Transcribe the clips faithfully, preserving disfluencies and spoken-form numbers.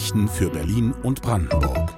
Nachrichten für Berlin und Brandenburg.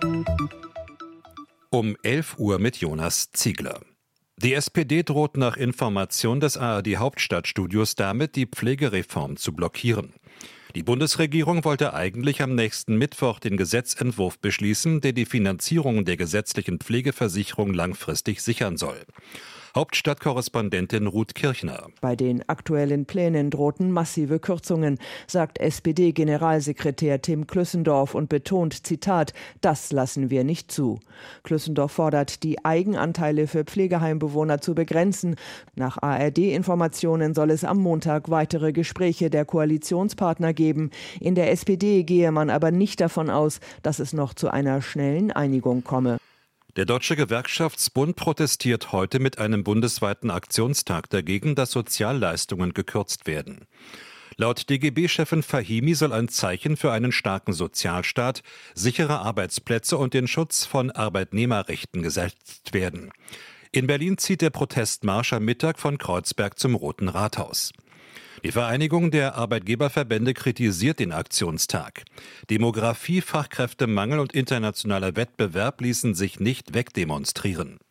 Um elf Uhr mit Jonas Ziegler. Die S P D droht nach Information des A R D-Hauptstadtstudios damit, die Pflegereform zu blockieren. Die Bundesregierung wollte eigentlich am nächsten Mittwoch den Gesetzentwurf beschließen, der die Finanzierung der gesetzlichen Pflegeversicherung langfristig sichern soll. Hauptstadtkorrespondentin Ruth Kirchner. Bei den aktuellen Plänen drohten massive Kürzungen, sagt S P D-Generalsekretär Tim Klüssendorf und betont, Zitat, das lassen wir nicht zu. Klüssendorf fordert, die Eigenanteile für Pflegeheimbewohner zu begrenzen. Nach A R D-Informationen soll es am Montag weitere Gespräche der Koalitionspartner geben. In der S P D gehe man aber nicht davon aus, dass es noch zu einer schnellen Einigung komme. Der Deutsche Gewerkschaftsbund protestiert heute mit einem bundesweiten Aktionstag dagegen, dass Sozialleistungen gekürzt werden. Laut D G B-Chefin Fahimi soll ein Zeichen für einen starken Sozialstaat, sichere Arbeitsplätze und den Schutz von Arbeitnehmerrechten gesetzt werden. In Berlin zieht der Protestmarsch am Mittag von Kreuzberg zum Roten Rathaus. Die Vereinigung der Arbeitgeberverbände kritisiert den Aktionstag. Demografie, Fachkräftemangel und internationaler Wettbewerb ließen sich nicht wegdemonstrieren.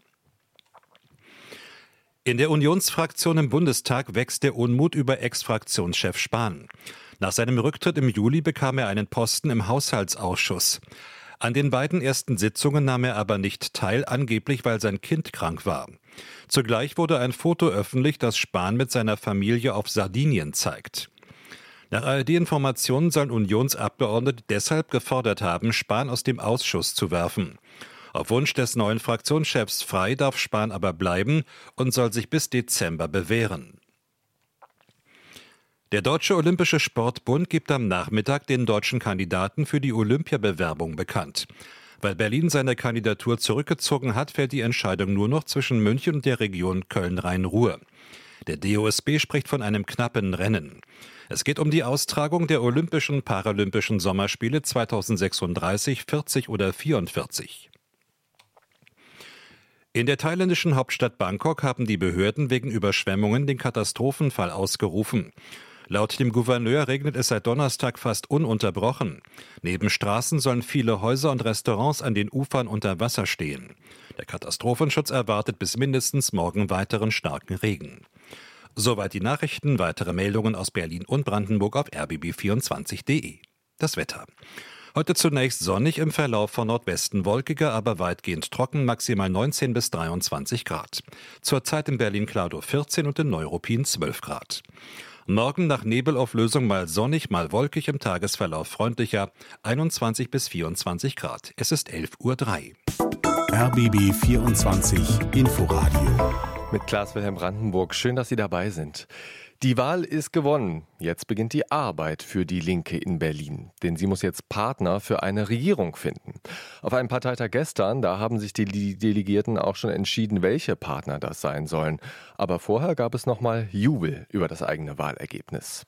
In der Unionsfraktion im Bundestag wächst der Unmut über Ex-Fraktionschef Spahn. Nach seinem Rücktritt im Juli bekam er einen Posten im Haushaltsausschuss. An den beiden ersten Sitzungen nahm er aber nicht teil, angeblich weil sein Kind krank war. Zugleich wurde ein Foto öffentlich, das Spahn mit seiner Familie auf Sardinien zeigt. Nach A R D-Informationen sollen Unionsabgeordnete deshalb gefordert haben, Spahn aus dem Ausschuss zu werfen. Auf Wunsch des neuen Fraktionschefs Frey darf Spahn aber bleiben und soll sich bis Dezember bewähren. Der Deutsche Olympische Sportbund gibt am Nachmittag den deutschen Kandidaten für die Olympiabewerbung bekannt. Weil Berlin seine Kandidatur zurückgezogen hat, fällt die Entscheidung nur noch zwischen München und der Region Köln-Rhein-Ruhr. Der D O S B spricht von einem knappen Rennen. Es geht um die Austragung der Olympischen Paralympischen Sommerspiele zweitausendsechsunddreißig, vierzig oder vierundvierzig. In der thailändischen Hauptstadt Bangkok haben die Behörden wegen Überschwemmungen den Katastrophenfall ausgerufen. Laut dem Gouverneur regnet es seit Donnerstag fast ununterbrochen. Neben Straßen sollen viele Häuser und Restaurants an den Ufern unter Wasser stehen. Der Katastrophenschutz erwartet bis mindestens morgen weiteren starken Regen. Soweit die Nachrichten, weitere Meldungen aus Berlin und Brandenburg auf r b b vierundzwanzig punkt d e. Das Wetter. Heute zunächst sonnig, im Verlauf von Nordwesten wolkiger, aber weitgehend trocken, maximal neunzehn bis dreiundzwanzig Grad. Zurzeit in Berlin-Klado vierzehn und in Neuruppin zwölf Grad. Morgen nach Nebelauflösung mal sonnig, mal wolkig, im Tagesverlauf freundlicher, einundzwanzig bis vierundzwanzig Grad. Es ist elf Uhr drei. R B B vierundzwanzig Inforadio. Mit Klaas-Wilhelm Brandenburg. Schön, dass Sie dabei sind. Die Wahl ist gewonnen. Jetzt beginnt die Arbeit für die Linke in Berlin. Denn sie muss jetzt Partner für eine Regierung finden. Auf einem Parteitag gestern, da haben sich die Delegierten auch schon entschieden, welche Partner das sein sollen. Aber vorher gab es nochmal Jubel über das eigene Wahlergebnis.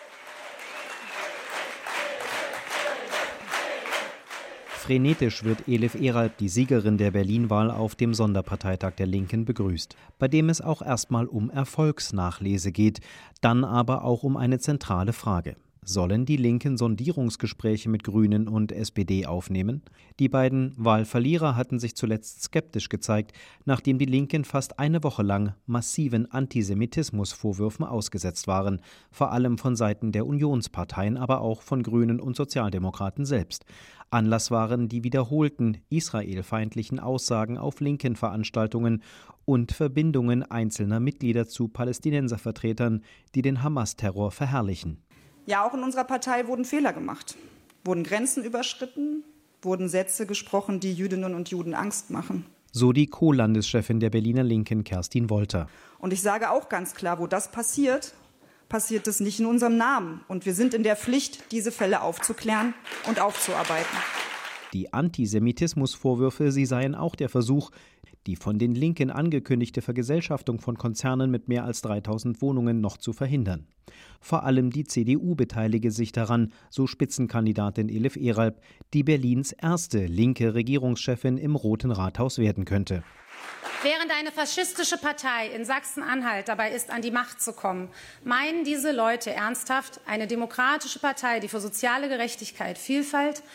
Frenetisch wird Elif Eralp, die Siegerin der Berlin-Wahl, auf dem Sonderparteitag der Linken begrüßt, bei dem es auch erstmal um Erfolgsnachlese geht, dann aber auch um eine zentrale Frage. Sollen die Linken Sondierungsgespräche mit Grünen und S P D aufnehmen? Die beiden Wahlverlierer hatten sich zuletzt skeptisch gezeigt, nachdem die Linken fast eine Woche lang massiven Antisemitismusvorwürfen ausgesetzt waren, vor allem von Seiten der Unionsparteien, aber auch von Grünen und Sozialdemokraten selbst. Anlass waren die wiederholten israelfeindlichen Aussagen auf linken Veranstaltungen und Verbindungen einzelner Mitglieder zu Palästinenservertretern, die den Hamas-Terror verherrlichen. Ja, auch in unserer Partei wurden Fehler gemacht, wurden Grenzen überschritten, wurden Sätze gesprochen, die Jüdinnen und Juden Angst machen. So die Co-Landeschefin der Berliner Linken, Kerstin Wolter. Und ich sage auch ganz klar, wo das passiert, passiert es nicht in unserem Namen. Und wir sind in der Pflicht, diese Fälle aufzuklären und aufzuarbeiten. Die Antisemitismusvorwürfe, sie seien auch der Versuch, die von den Linken angekündigte Vergesellschaftung von Konzernen mit mehr als dreitausend Wohnungen noch zu verhindern. Vor allem die C D U beteilige sich daran, so Spitzenkandidatin Elif Eralp, die Berlins erste linke Regierungschefin im Roten Rathaus werden könnte. Während eine faschistische Partei in Sachsen-Anhalt dabei ist, an die Macht zu kommen, meinen diese Leute ernsthaft, eine demokratische Partei, die für soziale Gerechtigkeit, Vielfalt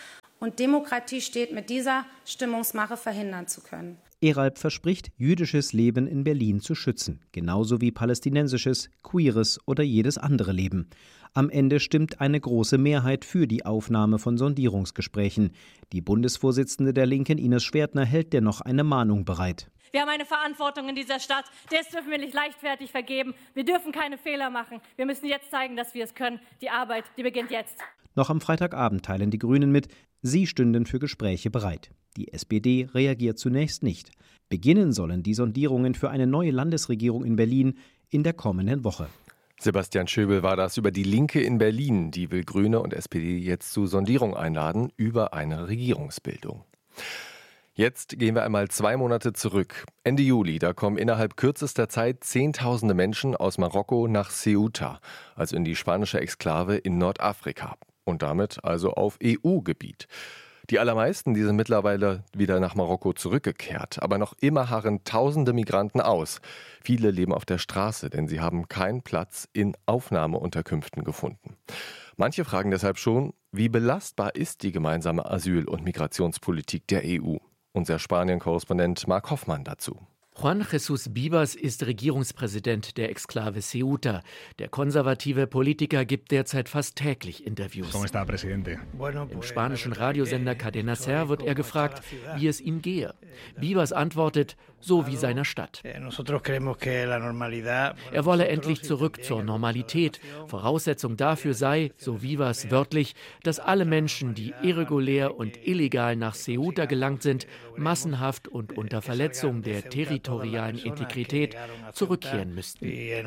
und Demokratie steht, mit dieser Stimmungsmache verhindern zu können. Eralb verspricht, jüdisches Leben in Berlin zu schützen, genauso wie palästinensisches, queeres oder jedes andere Leben. Am Ende stimmt eine große Mehrheit für die Aufnahme von Sondierungsgesprächen. Die Bundesvorsitzende der Linken, Ines Schwertner, hält dennoch eine Mahnung bereit. Wir haben eine Verantwortung in dieser Stadt, das dürfen wir nicht leichtfertig vergeben. Wir dürfen keine Fehler machen. Wir müssen jetzt zeigen, dass wir es können. Die Arbeit, die beginnt jetzt. Noch am Freitagabend teilen die Grünen mit, sie stünden für Gespräche bereit. Die S P D reagiert zunächst nicht. Beginnen sollen die Sondierungen für eine neue Landesregierung in Berlin in der kommenden Woche. Sebastian Schöbel war das über die Linke in Berlin. Die will Grüne und S P D jetzt zu Sondierung einladen über eine Regierungsbildung. Jetzt gehen wir einmal zwei Monate zurück. Ende Juli, da kommen innerhalb kürzester Zeit Zehntausende Menschen aus Marokko nach Ceuta, also in die spanische Exklave in Nordafrika. Und damit also auf E U-Gebiet. Die allermeisten, die sind mittlerweile wieder nach Marokko zurückgekehrt. Aber noch immer harren tausende Migranten aus. Viele leben auf der Straße, denn sie haben keinen Platz in Aufnahmeunterkünften gefunden. Manche fragen deshalb schon, wie belastbar ist die gemeinsame Asyl- und Migrationspolitik der E U? Unser Spanien-Korrespondent Marc Hoffmann dazu. Juan Jesús Vivas ist Regierungspräsident der Exklave Ceuta. Der konservative Politiker gibt derzeit fast täglich Interviews. Im spanischen Radiosender Cadena Ser wird er gefragt, wie es ihm gehe. Vivas antwortet, so wie seiner Stadt. Er wolle endlich zurück zur Normalität. Voraussetzung dafür sei, so Vivas wörtlich, dass alle Menschen, die irregulär und illegal nach Ceuta gelangt sind, massenhaft und unter Verletzung der territorialen Integrität zurückkehren müssten.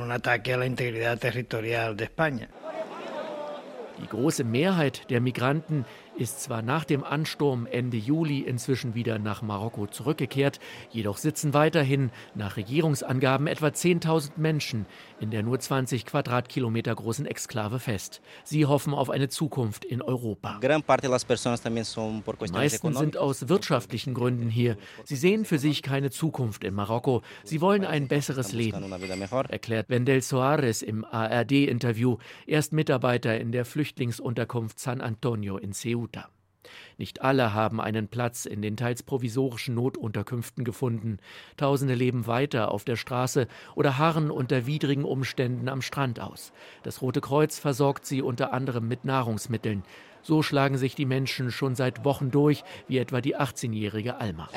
Die große Mehrheit der Migranten ist zwar nach dem Ansturm Ende Juli inzwischen wieder nach Marokko zurückgekehrt, jedoch sitzen weiterhin nach Regierungsangaben etwa zehntausend Menschen in der nur zwanzig Quadratkilometer großen Exklave fest. Sie hoffen auf eine Zukunft in Europa. Die meisten sind aus wirtschaftlichen Gründen hier. Sie sehen für sich keine Zukunft in Marokko. Sie wollen ein besseres Leben, erklärt Wendell Soares im A R D-Interview. Er ist Mitarbeiter in der Flüchtlingsunterkunft San Antonio in Ceuta. Nicht alle haben einen Platz in den teils provisorischen Notunterkünften gefunden. Tausende leben weiter auf der Straße oder harren unter widrigen Umständen am Strand aus. Das Rote Kreuz versorgt sie unter anderem mit Nahrungsmitteln. So schlagen sich die Menschen schon seit Wochen durch, wie etwa die achtzehnjährige Alma.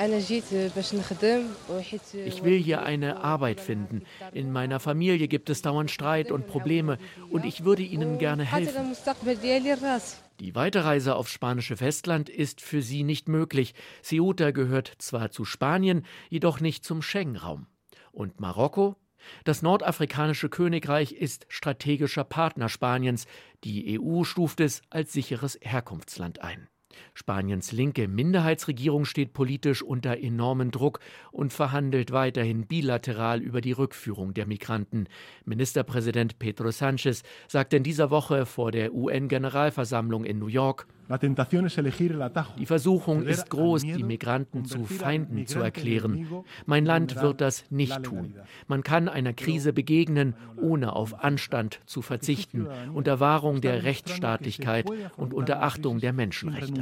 Ich will hier eine Arbeit finden. In meiner Familie gibt es dauernd Streit und Probleme und ich würde ihnen gerne helfen. Die Weiterreise aufs spanische Festland ist für sie nicht möglich. Ceuta gehört zwar zu Spanien, jedoch nicht zum Schengen-Raum. Und Marokko? Das nordafrikanische Königreich ist strategischer Partner Spaniens. Die E U stuft es als sicheres Herkunftsland ein. Spaniens linke Minderheitsregierung steht politisch unter enormem Druck und verhandelt weiterhin bilateral über die Rückführung der Migranten. Ministerpräsident Pedro Sánchez sagte in dieser Woche vor der U N-Generalversammlung in New York: Die Versuchung ist groß, die Migranten zu Feinden zu erklären. Mein Land wird das nicht tun. Man kann einer Krise begegnen, ohne auf Anstand zu verzichten, unter Wahrung der Rechtsstaatlichkeit und unter Achtung der Menschenrechte.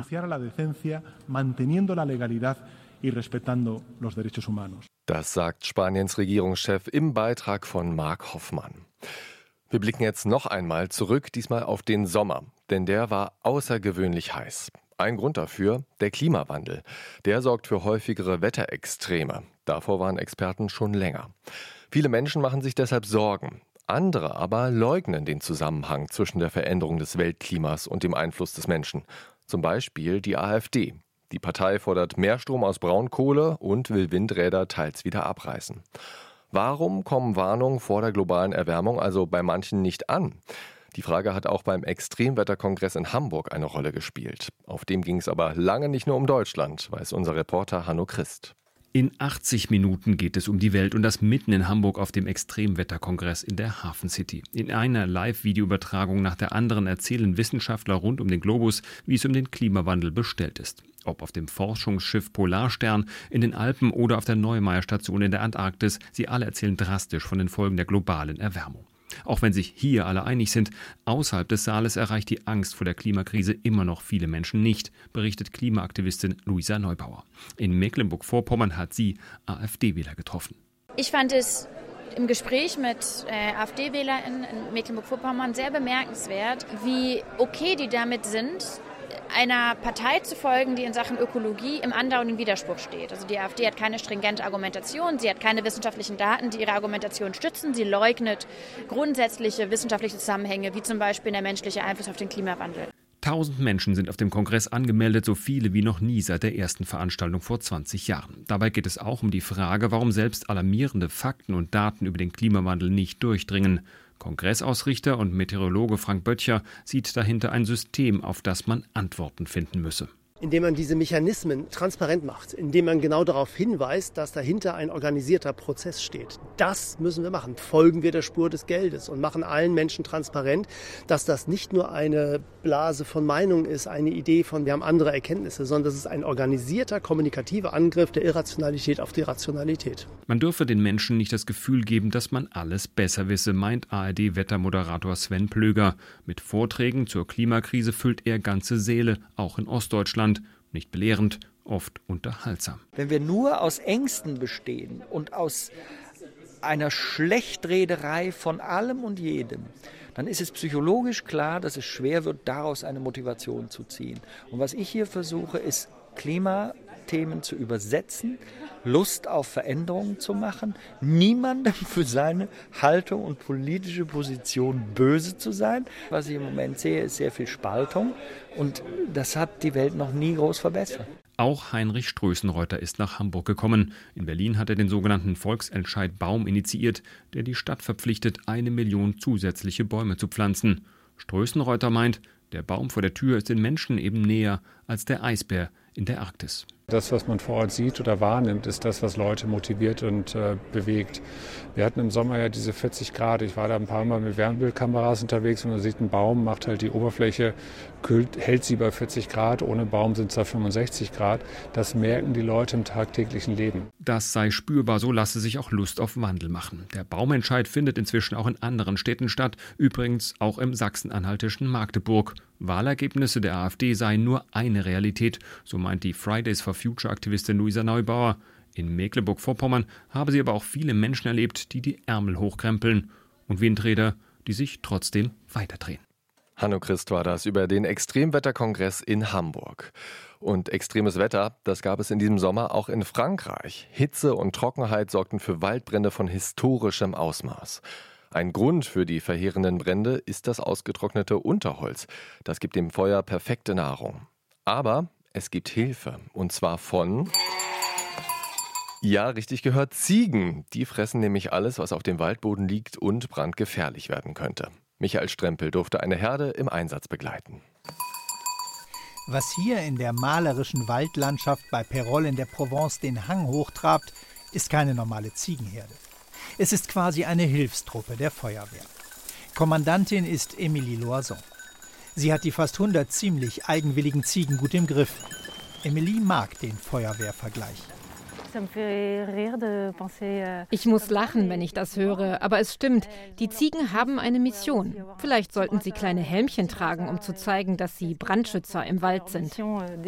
Das sagt Spaniens Regierungschef im Beitrag von Marc Hoffmann. Wir blicken jetzt noch einmal zurück, diesmal auf den Sommer, denn der war außergewöhnlich heiß. Ein Grund dafür, der Klimawandel. Der sorgt für häufigere Wetterextreme. Davor waren Experten schon länger. Viele Menschen machen sich deshalb Sorgen. Andere aber leugnen den Zusammenhang zwischen der Veränderung des Weltklimas und dem Einfluss des Menschen. Zum Beispiel die AfD. Die Partei fordert mehr Strom aus Braunkohle und will Windräder teils wieder abreißen. Warum kommen Warnungen vor der globalen Erwärmung also bei manchen nicht an? Die Frage hat auch beim Extremwetterkongress in Hamburg eine Rolle gespielt. Auf dem ging es aber lange nicht nur um Deutschland, weiß unser Reporter Hanno Christ. In achtzig Minuten geht es um die Welt und das mitten in Hamburg auf dem Extremwetterkongress in der Hafen City. In einer Live-Videoübertragung nach der anderen erzählen Wissenschaftler rund um den Globus, wie es um den Klimawandel bestellt ist. Ob auf dem Forschungsschiff Polarstern, in den Alpen oder auf der Neumayer-Station in der Antarktis, sie alle erzählen drastisch von den Folgen der globalen Erwärmung. Auch wenn sich hier alle einig sind, außerhalb des Saales erreicht die Angst vor der Klimakrise immer noch viele Menschen nicht, berichtet Klimaaktivistin Luisa Neubauer. In Mecklenburg-Vorpommern hat sie AfD-Wähler getroffen. Ich fand es im Gespräch mit äh, AfD-WählerInnen in Mecklenburg-Vorpommern sehr bemerkenswert, wie okay die damit sind, einer Partei zu folgen, die in Sachen Ökologie im andauernden Widerspruch steht. Also die AfD hat keine stringente Argumentation, sie hat keine wissenschaftlichen Daten, die ihre Argumentation stützen. Sie leugnet grundsätzliche wissenschaftliche Zusammenhänge, wie zum Beispiel der menschliche Einfluss auf den Klimawandel. Tausend Menschen sind auf dem Kongress angemeldet, so viele wie noch nie seit der ersten Veranstaltung vor zwanzig Jahren. Dabei geht es auch um die Frage, warum selbst alarmierende Fakten und Daten über den Klimawandel nicht durchdringen. Kongressausrichter und Meteorologe Frank Böttcher sieht dahinter ein System, auf das man Antworten finden müsse. Indem man diese Mechanismen transparent macht, indem man genau darauf hinweist, dass dahinter ein organisierter Prozess steht. Das müssen wir machen. Folgen wir der Spur des Geldes und machen allen Menschen transparent, dass das nicht nur eine Blase von Meinungen ist, eine Idee von, wir haben andere Erkenntnisse, sondern das ist ein organisierter, kommunikativer Angriff der Irrationalität auf die Rationalität. Man dürfe den Menschen nicht das Gefühl geben, dass man alles besser wisse, meint A R D-Wettermoderator Sven Plöger. Mit Vorträgen zur Klimakrise füllt er ganze Säle, auch in Ostdeutschland. Nicht belehrend, oft unterhaltsam. Wenn wir nur aus Ängsten bestehen und aus einer Schlechtrederei von allem und jedem, dann ist es psychologisch klar, dass es schwer wird, daraus eine Motivation zu ziehen. Und was ich hier versuche, ist Klimathemen zu übersetzen, Lust auf Veränderungen zu machen, niemandem für seine Haltung und politische Position böse zu sein. Was ich im Moment sehe, ist sehr viel Spaltung und das hat die Welt noch nie groß verbessert. Auch Heinrich Strößenreuter ist nach Hamburg gekommen. In Berlin hat er den sogenannten Volksentscheid Baum initiiert, der die Stadt verpflichtet, eine Million zusätzliche Bäume zu pflanzen. Strößenreuter meint, der Baum vor der Tür ist den Menschen eben näher als der Eisbär in der Arktis. Das, was man vor Ort sieht oder wahrnimmt, ist das, was Leute motiviert und äh, bewegt. Wir hatten im Sommer ja diese vierzig Grad. Ich war da ein paar Mal mit Wärmebildkameras unterwegs und man sieht, ein Baum macht halt die Oberfläche, kühlt, hält sie bei vierzig Grad. Ohne Baum sind es da fünfundsechzig Grad. Das merken die Leute im tagtäglichen Leben. Das sei spürbar, so lasse sich auch Lust auf Wandel machen. Der Baumentscheid findet inzwischen auch in anderen Städten statt, übrigens auch im sachsen-anhaltischen Magdeburg. Wahlergebnisse der AfD seien nur eine Realität, so meint die Fridays for Future-Aktivistin Luisa Neubauer. In Mecklenburg-Vorpommern habe sie aber auch viele Menschen erlebt, die die Ärmel hochkrempeln und Windräder, die sich trotzdem weiterdrehen. Hanno Christ war das über den Extremwetterkongress in Hamburg. Und extremes Wetter, das gab es in diesem Sommer auch in Frankreich. Hitze und Trockenheit sorgten für Waldbrände von historischem Ausmaß. Ein Grund für die verheerenden Brände ist das ausgetrocknete Unterholz. Das gibt dem Feuer perfekte Nahrung. Aber es gibt Hilfe, und zwar von... Ja, richtig gehört, Ziegen. Die fressen nämlich alles, was auf dem Waldboden liegt und brandgefährlich werden könnte. Michael Strempel durfte eine Herde im Einsatz begleiten. Was hier in der malerischen Waldlandschaft bei Perol in der Provence den Hang hochtrabt, ist keine normale Ziegenherde. Es ist quasi eine Hilfstruppe der Feuerwehr. Kommandantin ist Emilie Loison. Sie hat die fast hundert ziemlich eigenwilligen Ziegen gut im Griff. Emilie mag den Feuerwehrvergleich. Ich muss lachen, wenn ich das höre, aber es stimmt, die Ziegen haben eine Mission. Vielleicht sollten sie kleine Helmchen tragen, um zu zeigen, dass sie Brandschützer im Wald sind.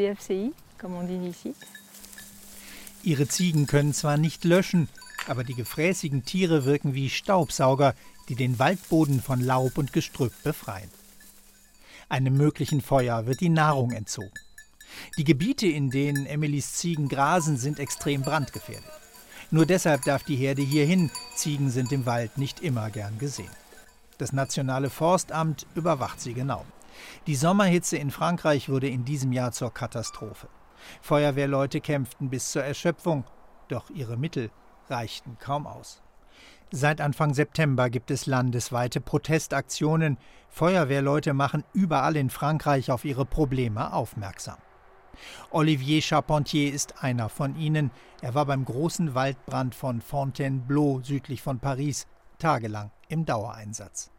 Ihre Ziegen können zwar nicht löschen, aber die gefräßigen Tiere wirken wie Staubsauger, die den Waldboden von Laub und Gestrüpp befreien. Einem möglichen Feuer wird die Nahrung entzogen. Die Gebiete, in denen Emilies Ziegen grasen, sind extrem brandgefährdet. Nur deshalb darf die Herde hierhin. Ziegen sind im Wald nicht immer gern gesehen. Das Nationale Forstamt überwacht sie genau. Die Sommerhitze in Frankreich wurde in diesem Jahr zur Katastrophe. Feuerwehrleute kämpften bis zur Erschöpfung, doch ihre Mittel reichten kaum aus. Seit Anfang September gibt es landesweite Protestaktionen. Feuerwehrleute machen überall in Frankreich auf ihre Probleme aufmerksam. Olivier Charpentier ist einer von ihnen. Er war beim großen Waldbrand von Fontainebleau südlich von Paris tagelang im Dauereinsatz.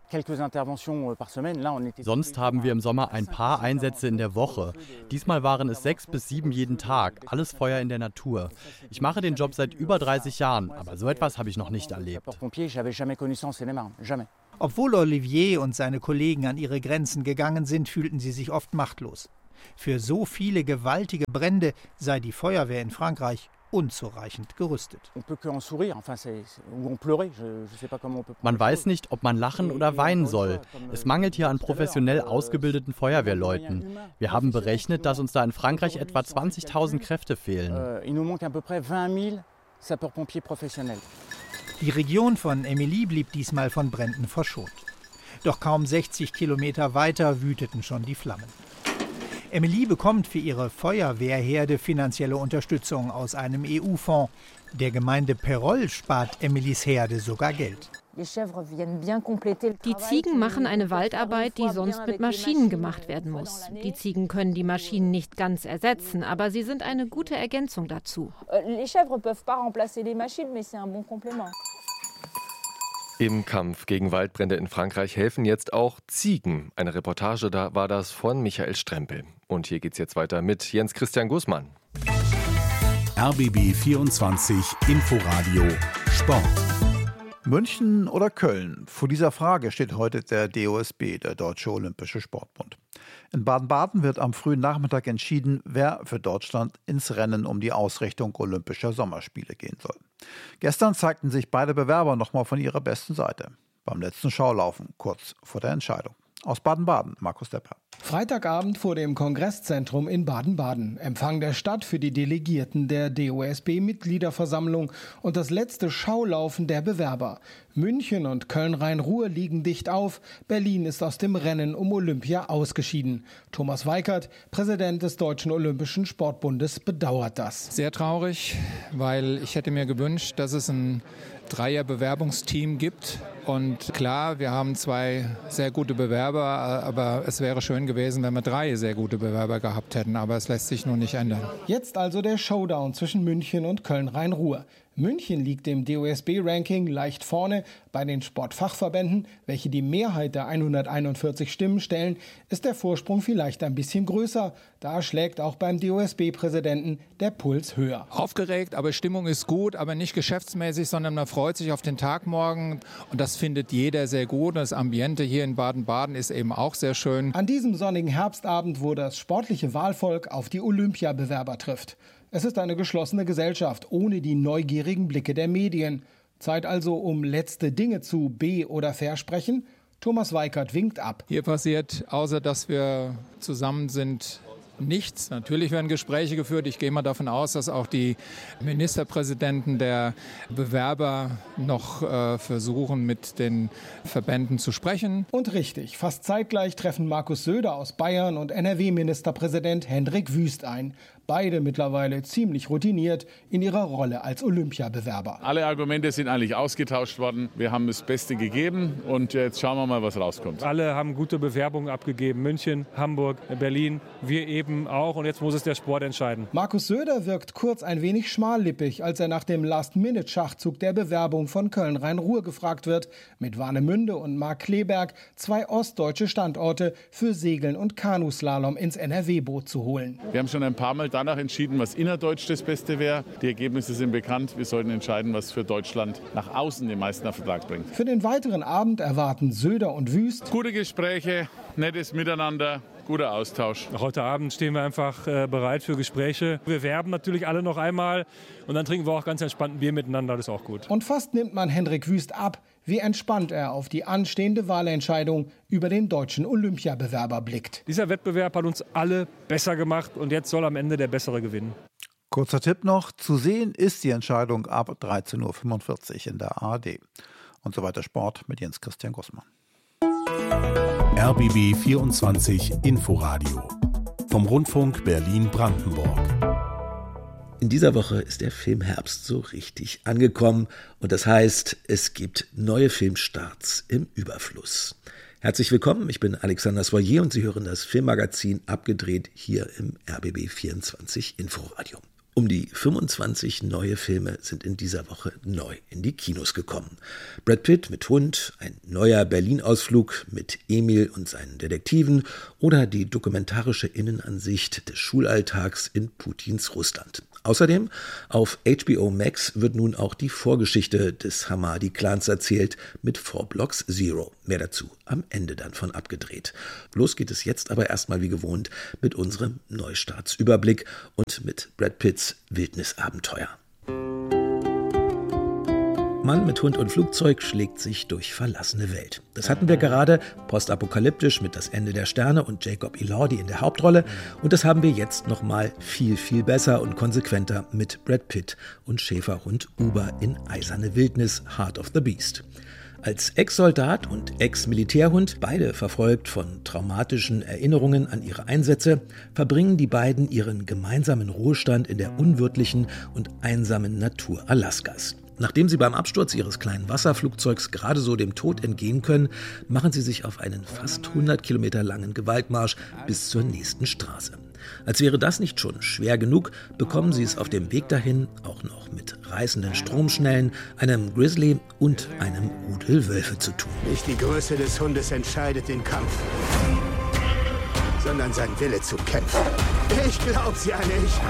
Sonst haben wir im Sommer ein paar Einsätze in der Woche. Diesmal waren es sechs bis sieben jeden Tag. Alles Feuer in der Natur. Ich mache den Job seit über dreißig Jahren, aber so etwas habe ich noch nicht erlebt. Obwohl Olivier und seine Kollegen an ihre Grenzen gegangen sind, fühlten sie sich oft machtlos. Für so viele gewaltige Brände sei die Feuerwehr in Frankreich unzureichend gerüstet. Man weiß nicht, ob man lachen oder weinen soll. Es mangelt hier an professionell ausgebildeten Feuerwehrleuten. Wir haben berechnet, dass uns da in Frankreich etwa zwanzigtausend Kräfte fehlen. Die Region von Émilie blieb diesmal von Bränden verschont. Doch kaum sechzig Kilometer weiter wüteten schon die Flammen. Émilie bekommt für ihre Feuerwehrherde finanzielle Unterstützung aus einem E U-Fonds. Der Gemeinde Perol spart Émilies Herde sogar Geld. Die Ziegen machen eine Waldarbeit, die sonst mit Maschinen gemacht werden muss. Die Ziegen können die Maschinen nicht ganz ersetzen, aber sie sind eine gute Ergänzung dazu. Im Kampf gegen Waldbrände in Frankreich helfen jetzt auch Ziegen. Eine Reportage da war das von Michael Strempel. Und hier geht's jetzt weiter mit Jens Christian Gußmann. R B B vierundzwanzig Inforadio Sport. München oder Köln? Vor dieser Frage steht heute der D O S B, der Deutsche Olympische Sportbund. In Baden-Baden wird am frühen Nachmittag entschieden, wer für Deutschland ins Rennen um die Ausrichtung Olympischer Sommerspiele gehen soll. Gestern zeigten sich beide Bewerber nochmal von ihrer besten Seite. Beim letzten Schaulaufen, kurz vor der Entscheidung. Aus Baden-Baden, Markus Depper. Freitagabend vor dem Kongresszentrum in Baden-Baden. Empfang der Stadt für die Delegierten der D O S B-Mitgliederversammlung und das letzte Schaulaufen der Bewerber. München und Köln-Rhein-Ruhr liegen dicht auf. Berlin ist aus dem Rennen um Olympia ausgeschieden. Thomas Weikert, Präsident des Deutschen Olympischen Sportbundes, bedauert das. Sehr traurig, weil ich hätte mir gewünscht, dass es ein Dreier-Bewerbungsteam gibt. Und klar, wir haben zwei sehr gute Bewerber, aber es wäre schön gewesen, wenn wir drei sehr gute Bewerber gehabt hätten. Aber es lässt sich nun nicht ändern. Jetzt also der Showdown zwischen München und Köln-Rhein-Ruhr. München liegt im D O S B-Ranking leicht vorne. Bei den Sportfachverbänden, welche die Mehrheit der hunderteinundvierzig Stimmen stellen, ist der Vorsprung vielleicht ein bisschen größer. Da schlägt auch beim D O S B-Präsidenten der Puls höher. Aufgeregt, aber Stimmung ist gut, aber nicht geschäftsmäßig, sondern man freut sich auf den Tag morgen. Und das findet jeder sehr gut. Das Ambiente hier in Baden-Baden ist eben auch sehr schön. An diesem sonnigen Herbstabend, wo das sportliche Wahlvolk auf die Olympiabewerber trifft. Es ist eine geschlossene Gesellschaft ohne die neugierigen Blicke der Medien. Zeit also, um letzte Dinge zu be- oder versprechen. Thomas Weikert winkt ab. Hier passiert, außer dass wir zusammen sind, nichts. Natürlich werden Gespräche geführt. Ich gehe mal davon aus, dass auch die Ministerpräsidenten der Bewerber noch äh, versuchen, mit den Verbänden zu sprechen. Und richtig, fast zeitgleich treffen Markus Söder aus Bayern und N R W-Ministerpräsident Hendrik Wüst ein. Beide mittlerweile ziemlich routiniert in ihrer Rolle als Olympiabewerber. Alle Argumente sind eigentlich ausgetauscht worden. Wir haben das Beste gegeben und jetzt schauen wir mal, was rauskommt. Alle haben gute Bewerbungen abgegeben. München, Hamburg, Berlin, wir eben auch. Und jetzt muss es der Sport entscheiden. Markus Söder wirkt kurz ein wenig schmallippig, als er nach dem Last-Minute-Schachzug der Bewerbung von Köln-Rhein-Ruhr gefragt wird. Mit Warnemünde und Mark Kleberg zwei ostdeutsche Standorte für Segeln und Kanuslalom ins N R W-Boot zu holen. Wir haben schon ein paar Mal danach entschieden, was innerdeutsch das Beste wäre. Die Ergebnisse sind bekannt. Wir sollten entscheiden, was für Deutschland nach außen den meisten Erfolg bringt. Für den weiteren Abend erwarten Söder und Wüst gute Gespräche, nettes Miteinander, guter Austausch. Heute Abend stehen wir einfach äh, bereit für Gespräche. Wir werben natürlich alle noch einmal und dann trinken wir auch ganz entspannt ein Bier miteinander. Das ist auch gut. Und fast nimmt man Hendrik Wüst ab, wie entspannt er auf die anstehende Wahlentscheidung über den deutschen Olympiabewerber blickt. Dieser Wettbewerb hat uns alle besser gemacht und jetzt soll am Ende der Bessere gewinnen. Kurzer Tipp noch, zu sehen ist die Entscheidung ab dreizehn Uhr fünfundvierzig in der A R D. Und so weiter Sport mit Jens Christian Gußmann. R B B vierundzwanzig Inforadio vom Rundfunk Berlin-Brandenburg. In dieser Woche ist der Film Herbst so richtig angekommen und das heißt, es gibt neue Filmstarts im Überfluss. Herzlich willkommen, ich bin Alexander Soyer und Sie hören das Filmmagazin Abgedreht hier im R B B vierundzwanzig Inforadio. Um die fünfundzwanzig neue Filme sind in dieser Woche neu in die Kinos gekommen. Brad Pitt mit Hund, ein neuer Berlin-Ausflug mit Emil und seinen Detektiven oder die dokumentarische Innenansicht des Schulalltags in Putins Russland. Außerdem auf H B O Max wird nun auch die Vorgeschichte des Hamadi-Clans erzählt mit Four Blocks Zero. Mehr dazu am Ende dann von abgedreht. Los geht es jetzt aber erstmal wie gewohnt mit unserem Neustartsüberblick und mit Brad Pitts Wildnisabenteuer. Mann mit Hund und Flugzeug schlägt sich durch verlassene Welt. Das hatten wir gerade postapokalyptisch mit Das Ende der Sterne und Jacob Elordi in der Hauptrolle. Und das haben wir jetzt nochmal viel, viel besser und konsequenter mit Brad Pitt und Schäferhund Uber in Eiserne Wildnis, Heart of the Beast. Als Ex-Soldat und Ex-Militärhund, beide verfolgt von traumatischen Erinnerungen an ihre Einsätze, verbringen die beiden ihren gemeinsamen Ruhestand in der unwirtlichen und einsamen Natur Alaskas. Nachdem sie beim Absturz ihres kleinen Wasserflugzeugs gerade so dem Tod entgehen können, machen sie sich auf einen fast hundert Kilometer langen Gewaltmarsch bis zur nächsten Straße. Als wäre das nicht schon schwer genug, bekommen sie es auf dem Weg dahin auch noch mit reißenden Stromschnellen, einem Grizzly und einem Rudel Wölfe zu tun. Nicht die Größe des Hundes entscheidet den Kampf, sondern sein Wille zu kämpfen. Ich glaub's ja nicht.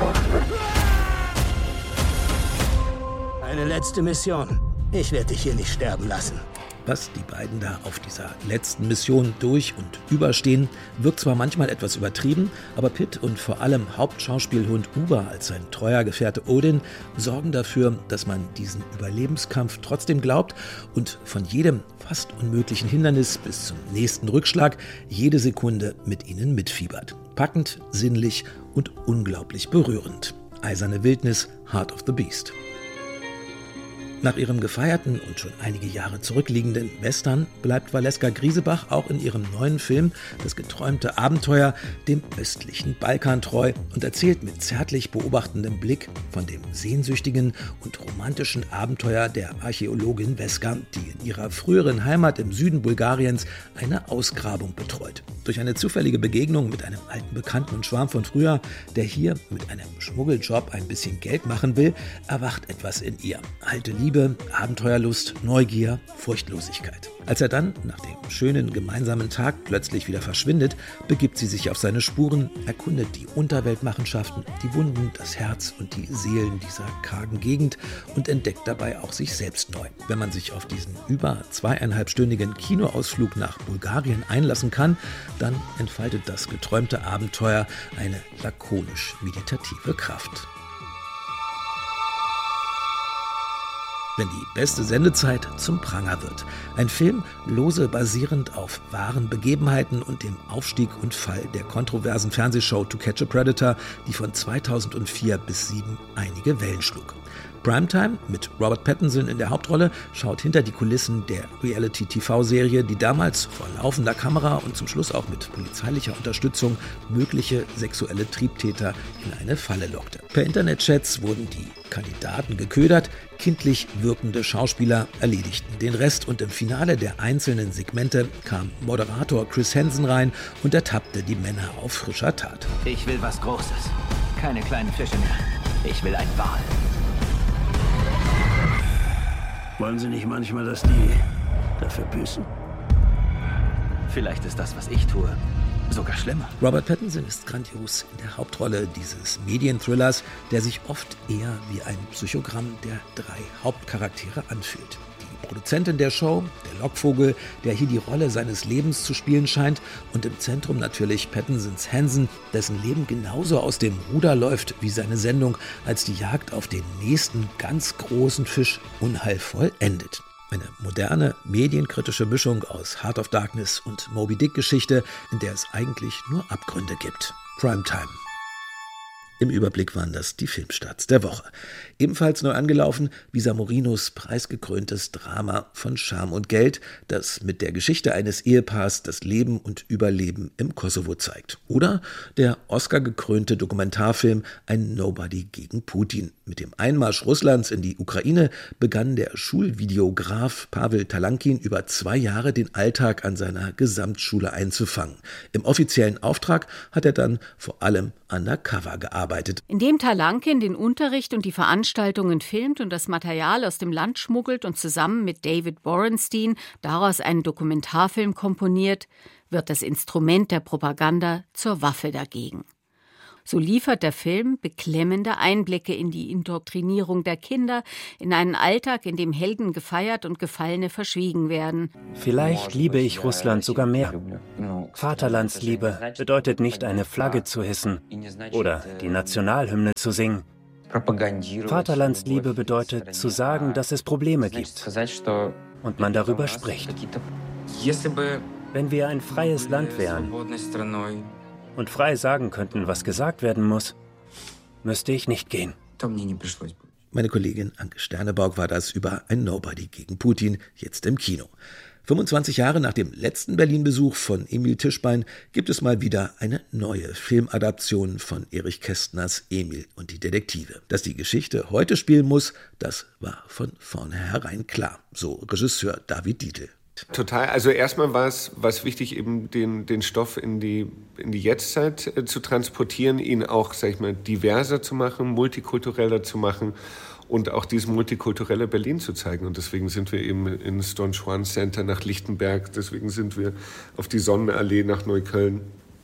Eine letzte Mission. Ich werde dich hier nicht sterben lassen. Was die beiden da auf dieser letzten Mission durch und überstehen, wirkt zwar manchmal etwas übertrieben, aber Pitt und vor allem Hauptschauspielhund Uber als sein treuer Gefährte Odin sorgen dafür, dass man diesen Überlebenskampf trotzdem glaubt und von jedem fast unmöglichen Hindernis bis zum nächsten Rückschlag jede Sekunde mit ihnen mitfiebert. Packend, sinnlich und unglaublich berührend. Eiserne Wildnis, Heart of the Beast. Nach ihrem gefeierten und schon einige Jahre zurückliegenden Western bleibt Valeska Griesebach auch in ihrem neuen Film Das geträumte Abenteuer dem östlichen Balkan treu und erzählt mit zärtlich beobachtendem Blick von dem sehnsüchtigen und romantischen Abenteuer der Archäologin Veska, die in ihrer früheren Heimat im Süden Bulgariens eine Ausgrabung betreut. Durch eine zufällige Begegnung mit einem alten Bekannten und Schwarm von früher, der hier mit einem Schmuggeljob ein bisschen Geld machen will, erwacht etwas in ihr. Alte Liebe, Abenteuerlust, Neugier, Furchtlosigkeit. Als er dann nach dem schönen gemeinsamen Tag plötzlich wieder verschwindet, begibt sie sich auf seine Spuren, erkundet die Unterweltmachenschaften, die Wunden, das Herz und die Seelen dieser kargen Gegend und entdeckt dabei auch sich selbst neu. Wenn man sich auf diesen über zweieinhalbstündigen Kinoausflug nach Bulgarien einlassen kann, dann entfaltet das geträumte Abenteuer eine lakonisch-meditative Kraft. Wenn die beste Sendezeit zum Pranger wird. Ein Film, lose basierend auf wahren Begebenheiten und dem Aufstieg und Fall der kontroversen Fernsehshow To Catch a Predator, die von zweitausendvier bis zweitausendsieben einige Wellen schlug. Primetime mit Robert Pattinson in der Hauptrolle schaut hinter die Kulissen der Reality-T V-Serie, die damals vor laufender Kamera und zum Schluss auch mit polizeilicher Unterstützung mögliche sexuelle Triebtäter in eine Falle lockte. Per Internetchats wurden die Kandidaten geködert, kindlich wirkende Schauspieler erledigten den Rest und im Finale der einzelnen Segmente kam Moderator Chris Hansen rein und ertappte die Männer auf frischer Tat. Ich will was Großes, keine kleinen Fische mehr. Ich will ein Wal. Wollen Sie nicht manchmal, dass die dafür büßen? Vielleicht ist das, was ich tue, sogar schlimmer. Robert Pattinson ist grandios in der Hauptrolle dieses Medienthrillers, der sich oft eher wie ein Psychogramm der drei Hauptcharaktere anfühlt. Die Produzentin der Show, der Lockvogel, der hier die Rolle seines Lebens zu spielen scheint und im Zentrum natürlich Pattinsons Hansen, dessen Leben genauso aus dem Ruder läuft wie seine Sendung, als die Jagd auf den nächsten ganz großen Fisch unheilvoll endet. Eine moderne, medienkritische Mischung aus Heart of Darkness und Moby Dick Geschichte, in der es eigentlich nur Abgründe gibt. Primetime. Im Überblick waren das die Filmstarts der Woche. Ebenfalls neu angelaufen, Bisa Morinos preisgekröntes Drama von Scham und Geld, das mit der Geschichte eines Ehepaars das Leben und Überleben im Kosovo zeigt. Oder der Oscar-gekrönte Dokumentarfilm Ein Nobody gegen Putin. Mit dem Einmarsch Russlands in die Ukraine begann der Schulvideograf Pavel Talankin über zwei Jahre den Alltag an seiner Gesamtschule einzufangen. Im offiziellen Auftrag hat er dann vor allem undercover gearbeitet. Indem Talankin den Unterricht und die Veranstaltungen filmt und das Material aus dem Land schmuggelt und zusammen mit David Borenstein daraus einen Dokumentarfilm komponiert, wird das Instrument der Propaganda zur Waffe dagegen. So liefert der Film beklemmende Einblicke in die Indoktrinierung der Kinder, in einen Alltag, in dem Helden gefeiert und Gefallene verschwiegen werden. Vielleicht liebe ich Russland sogar mehr. Vaterlandsliebe bedeutet nicht, eine Flagge zu hissen oder die Nationalhymne zu singen. Vaterlandsliebe bedeutet, zu sagen, dass es Probleme gibt und man darüber spricht. Wenn wir ein freies Land wären und frei sagen könnten, was gesagt werden muss, müsste ich nicht gehen. Meine Kollegin Anke Sternebaug war das über ein Nobody gegen Putin, jetzt im Kino. fünfundzwanzig Jahre nach dem letzten Berlin-Besuch von Emil Tischbein gibt es mal wieder eine neue Filmadaption von Erich Kästners Emil und die Detektive. Dass die Geschichte heute spielen muss, das war von vornherein klar, so Regisseur David Dietl. Total. Also erstmal war es was wichtig, eben den, den Stoff in die, in die Jetztzeit äh, zu transportieren, ihn auch, sag ich mal, diverser zu machen, multikultureller zu machen und auch dieses multikulturelle Berlin zu zeigen. Und deswegen sind wir eben ins Don Juan Center nach Lichtenberg, deswegen sind wir auf die Sonnenallee nach Neukölln,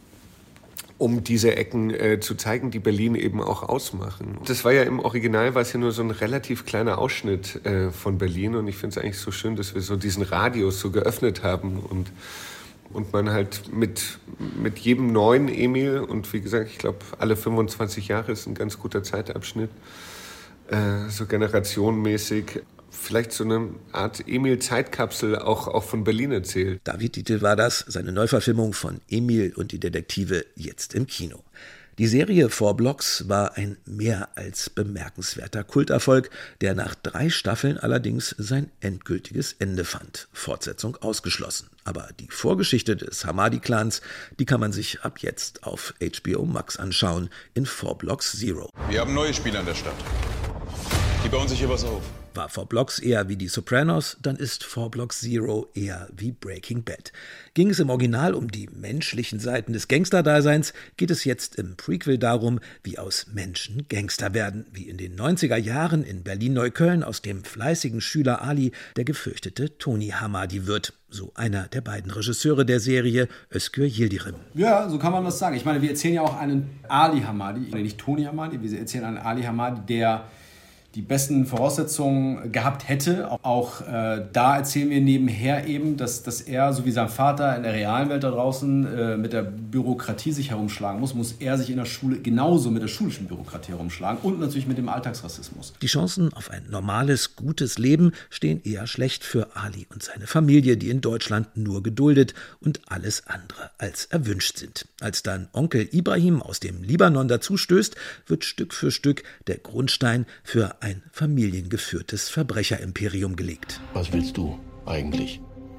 um diese Ecken äh, zu zeigen, die Berlin eben auch ausmachen. Das war ja im Original, war es ja nur so ein relativ kleiner Ausschnitt äh, von Berlin. Und ich finde es eigentlich so schön, dass wir so diesen Radius so geöffnet haben und Und man halt mit, mit jedem neuen Emil, und wie gesagt, ich glaube, alle fünfundzwanzig Jahre ist ein ganz guter Zeitabschnitt, äh, so generationenmäßig, vielleicht so eine Art Emil-Zeitkapsel auch, auch von Berlin erzählt. David Dietl war das, seine Neuverfilmung von Emil und die Detektive, jetzt im Kino. Die Serie Four Blocks war ein mehr als bemerkenswerter Kulterfolg, der nach drei Staffeln allerdings sein endgültiges Ende fand. Fortsetzung ausgeschlossen. Aber die Vorgeschichte des Hamadi-Clans, die kann man sich ab jetzt auf H B O Max anschauen in Four Blocks Zero. Wir haben neue Spieler in der Stadt. Die bauen sich hier was auf. War Four Blocks eher wie die Sopranos, dann ist Four Blocks Zero eher wie Breaking Bad. Ging es im Original um die menschlichen Seiten des Gangsterdaseins, geht es jetzt im Prequel darum, wie aus Menschen Gangster werden, wie in den neunziger Jahren in Berlin-Neukölln aus dem fleißigen Schüler Ali der gefürchtete Tony Hamadi wird. So einer der beiden Regisseure der Serie, Özgür Yildirim. Ja, so kann man das sagen. Ich meine, wir erzählen ja auch einen Ali Hamadi, nicht Tony Hamadi, wir erzählen einen Ali Hamadi, der die besten Voraussetzungen gehabt hätte. Auch äh, da erzählen wir nebenher eben, dass, dass er, so wie sein Vater in der realen Welt da draußen äh, mit der Bürokratie sich herumschlagen muss, muss er sich in der Schule genauso mit der schulischen Bürokratie herumschlagen und natürlich mit dem Alltagsrassismus. Die Chancen auf ein normales, gutes Leben stehen eher schlecht für Ali und seine Familie, die in Deutschland nur geduldet und alles andere als erwünscht sind. Als dann Onkel Ibrahim aus dem Libanon dazustößt, wird Stück für Stück der Grundstein für ein familiengeführtes Verbrecherimperium gelegt. Was willst du eigentlich?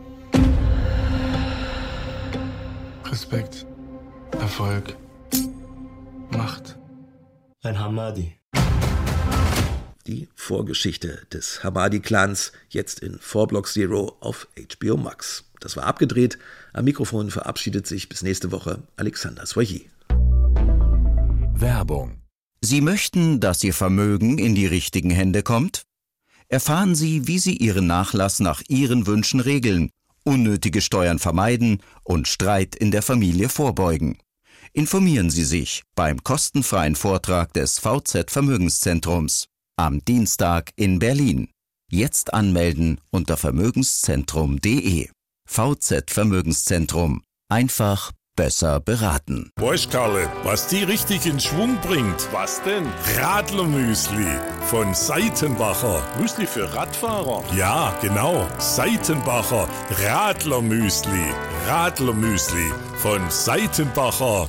Respekt, Erfolg, Macht. Ein Hamadi. Die Vorgeschichte des Hamadi-Clans, jetzt in Four Blocks Zero auf H B O Max. Das war abgedreht. Am Mikrofon verabschiedet sich bis nächste Woche Alexander Soyer. Werbung. Sie möchten, dass Ihr Vermögen in die richtigen Hände kommt? Erfahren Sie, wie Sie Ihren Nachlass nach Ihren Wünschen regeln, unnötige Steuern vermeiden und Streit in der Familie vorbeugen. Informieren Sie sich beim kostenfreien Vortrag des V Z Vermögenszentrums am Dienstag in Berlin. Jetzt anmelden unter vermögenszentrum punkt de. V Z Vermögenszentrum. Einfach besser beraten. Weißt Karle, was die richtig in Schwung bringt? Was denn? Radlermüsli von Seitenbacher. Müsli für Radfahrer? Ja, genau. Seitenbacher Radlermüsli. Radlermüsli von Seitenbacher.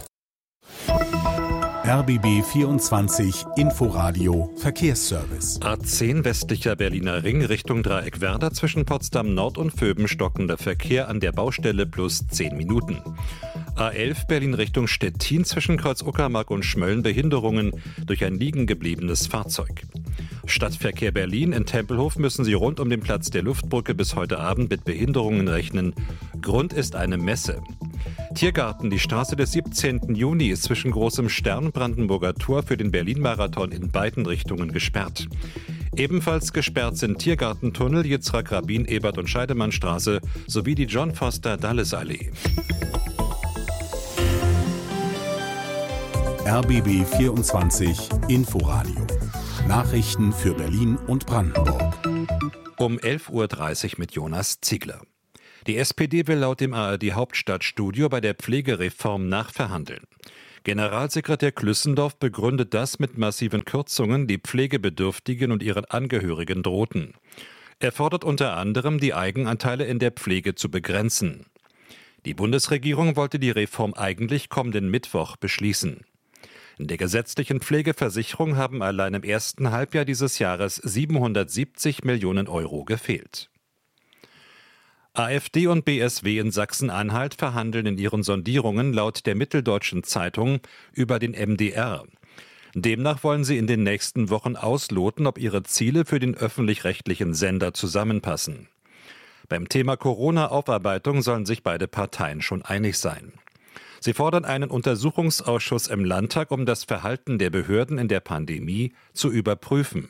R B B vierundzwanzig Inforadio Verkehrsservice. A zehn westlicher Berliner Ring Richtung Dreieck Werder zwischen Potsdam Nord und Vöben stockender Verkehr an der Baustelle plus zehn Minuten. A elf Berlin Richtung Stettin zwischen Kreuz Uckermark und Schmölln Behinderungen durch ein liegen gebliebenes Fahrzeug. Stadtverkehr Berlin in Tempelhof müssen Sie rund um den Platz der Luftbrücke bis heute Abend mit Behinderungen rechnen. Grund ist eine Messe. Tiergarten, die Straße des siebzehnten Juni ist zwischen Großem Stern und Brandenburger Tor für den Berlin-Marathon in beiden Richtungen gesperrt. Ebenfalls gesperrt sind Tiergartentunnel, Yitzhak Rabin, Ebert- und Scheidemannstraße sowie die John Foster Dulles Allee. R B B vierundzwanzig Inforadio. Nachrichten für Berlin und Brandenburg. Um elf Uhr dreißig mit Jonas Ziegler. Die S P D will laut dem A R D-Hauptstadtstudio bei der Pflegereform nachverhandeln. Generalsekretär Klüssendorf begründet das mit massiven Kürzungen, die Pflegebedürftigen und ihren Angehörigen drohten. Er fordert unter anderem, die Eigenanteile in der Pflege zu begrenzen. Die Bundesregierung wollte die Reform eigentlich kommenden Mittwoch beschließen. In der gesetzlichen Pflegeversicherung haben allein im ersten Halbjahr dieses Jahres siebenhundertsiebzig Millionen Euro gefehlt. AfD und B S W in Sachsen-Anhalt verhandeln in ihren Sondierungen laut der Mitteldeutschen Zeitung über den M D R. Demnach wollen sie in den nächsten Wochen ausloten, ob ihre Ziele für den öffentlich-rechtlichen Sender zusammenpassen. Beim Thema Corona-Aufarbeitung sollen sich beide Parteien schon einig sein. Sie fordern einen Untersuchungsausschuss im Landtag, um das Verhalten der Behörden in der Pandemie zu überprüfen.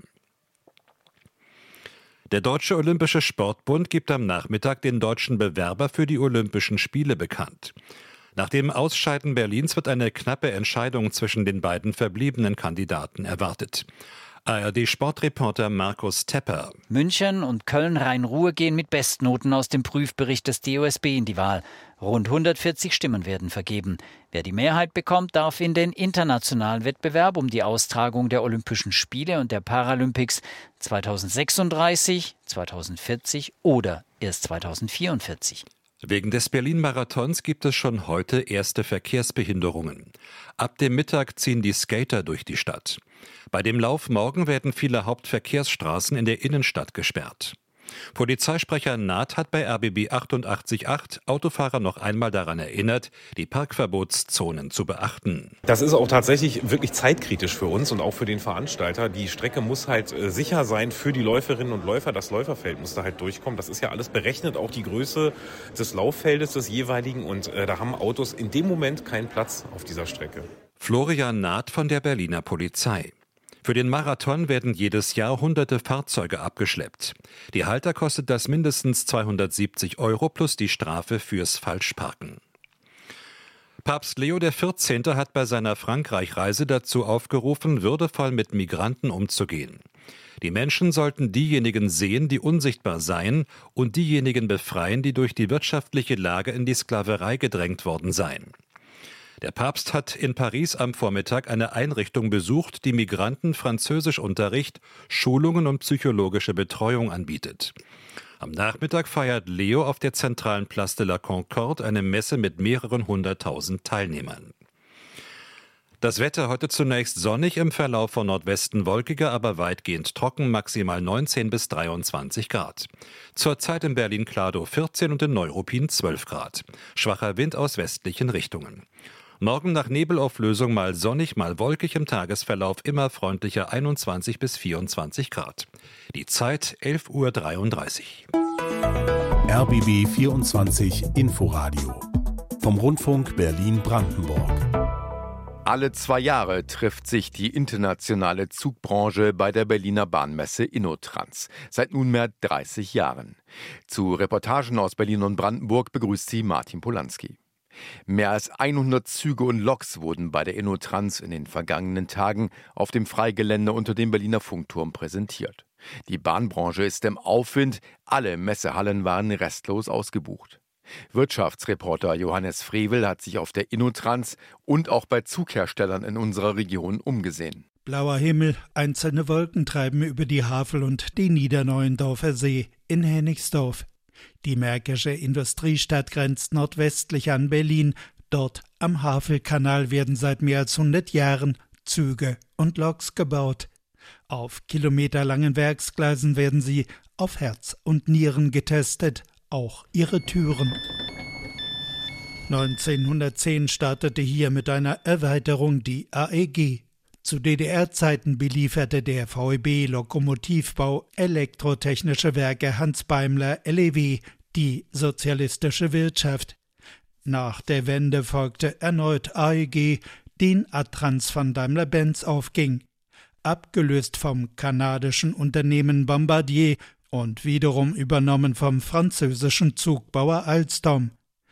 Der Deutsche Olympische Sportbund gibt am Nachmittag den deutschen Bewerber für die Olympischen Spiele bekannt. Nach dem Ausscheiden Berlins wird eine knappe Entscheidung zwischen den beiden verbliebenen Kandidaten erwartet. A R D-Sportreporter Markus Tepper. München und Köln-Rhein-Ruhr gehen mit Bestnoten aus dem Prüfbericht des D O S B in die Wahl. Rund hundertvierzig Stimmen werden vergeben. Wer die Mehrheit bekommt, darf in den internationalen Wettbewerb um die Austragung der Olympischen Spiele und der Paralympics zweitausendsechsunddreißig, zweitausendvierzig oder erst zweitausendvierundvierzig. Wegen des Berlin-Marathons gibt es schon heute erste Verkehrsbehinderungen. Ab dem Mittag ziehen die Skater durch die Stadt. Bei dem Lauf morgen werden viele Hauptverkehrsstraßen in der Innenstadt gesperrt. Polizeisprecher Naht hat bei R B B achtundachtzig Komma acht Autofahrer noch einmal daran erinnert, die Parkverbotszonen zu beachten. Das ist auch tatsächlich wirklich zeitkritisch für uns und auch für den Veranstalter. Die Strecke muss halt äh, sicher sein für die Läuferinnen und Läufer. Das Läuferfeld muss da halt durchkommen. Das ist ja alles berechnet, auch die Größe des Lauffeldes des jeweiligen. Und äh, da haben Autos in dem Moment keinen Platz auf dieser Strecke. Florian Naht von der Berliner Polizei. Für den Marathon werden jedes Jahr hunderte Fahrzeuge abgeschleppt. Die Halter kostet das mindestens zweihundertsiebzig Euro plus die Strafe fürs Falschparken. Papst Leo der vierzehnte hat bei seiner Frankreich-Reise dazu aufgerufen, würdevoll mit Migranten umzugehen. Die Menschen sollten diejenigen sehen, die unsichtbar seien, und diejenigen befreien, die durch die wirtschaftliche Lage in die Sklaverei gedrängt worden seien. Der Papst hat in Paris am Vormittag eine Einrichtung besucht, die Migranten Französischunterricht, Schulungen und psychologische Betreuung anbietet. Am Nachmittag feiert Leo auf der zentralen Place de la Concorde eine Messe mit mehreren hunderttausend Teilnehmern. Das Wetter heute zunächst sonnig, im Verlauf von Nordwesten wolkiger, aber weitgehend trocken, maximal neunzehn bis dreiundzwanzig Grad. Zurzeit in Berlin-Kladow vierzehn und in Neuruppin zwölf Grad. Schwacher Wind aus westlichen Richtungen. Morgen nach Nebelauflösung mal sonnig, mal wolkig, im Tagesverlauf immer freundlicher einundzwanzig bis vierundzwanzig Grad. Die Zeit elf Uhr dreiunddreißig. R B B vierundzwanzig Inforadio vom Rundfunk Berlin-Brandenburg. Alle zwei Jahre trifft sich die internationale Zugbranche bei der Berliner Bahnmesse InnoTrans. Seit nunmehr dreißig Jahren. Zu Reportagen aus Berlin und Brandenburg begrüßt sie Martin Polanski. Mehr als hundert Züge und Loks wurden bei der InnoTrans in den vergangenen Tagen auf dem Freigelände unter dem Berliner Funkturm präsentiert. Die Bahnbranche ist im Aufwind, alle Messehallen waren restlos ausgebucht. Wirtschaftsreporter Johannes Frevel hat sich auf der InnoTrans und auch bei Zugherstellern in unserer Region umgesehen. Blauer Himmel, einzelne Wolken treiben über die Havel und den Niederneuendorfer See in Hennigsdorf. Die Märkische Industriestadt grenzt nordwestlich an Berlin. Dort am Havelkanal werden seit mehr als hundert Jahren Züge und Loks gebaut. Auf kilometerlangen Werksgleisen werden sie auf Herz und Nieren getestet, auch ihre Türen. neunzehnhundertzehn startete hier mit einer Erweiterung die A E G. Zu D D R-Zeiten belieferte der V E B Lokomotivbau Elektrotechnische Werke Hans Beimler L E W die sozialistische Wirtschaft. Nach der Wende folgte erneut A E G, den Adtranz von Daimler-Benz aufging. Abgelöst vom kanadischen Unternehmen Bombardier und wiederum übernommen vom französischen Zugbauer Alstom.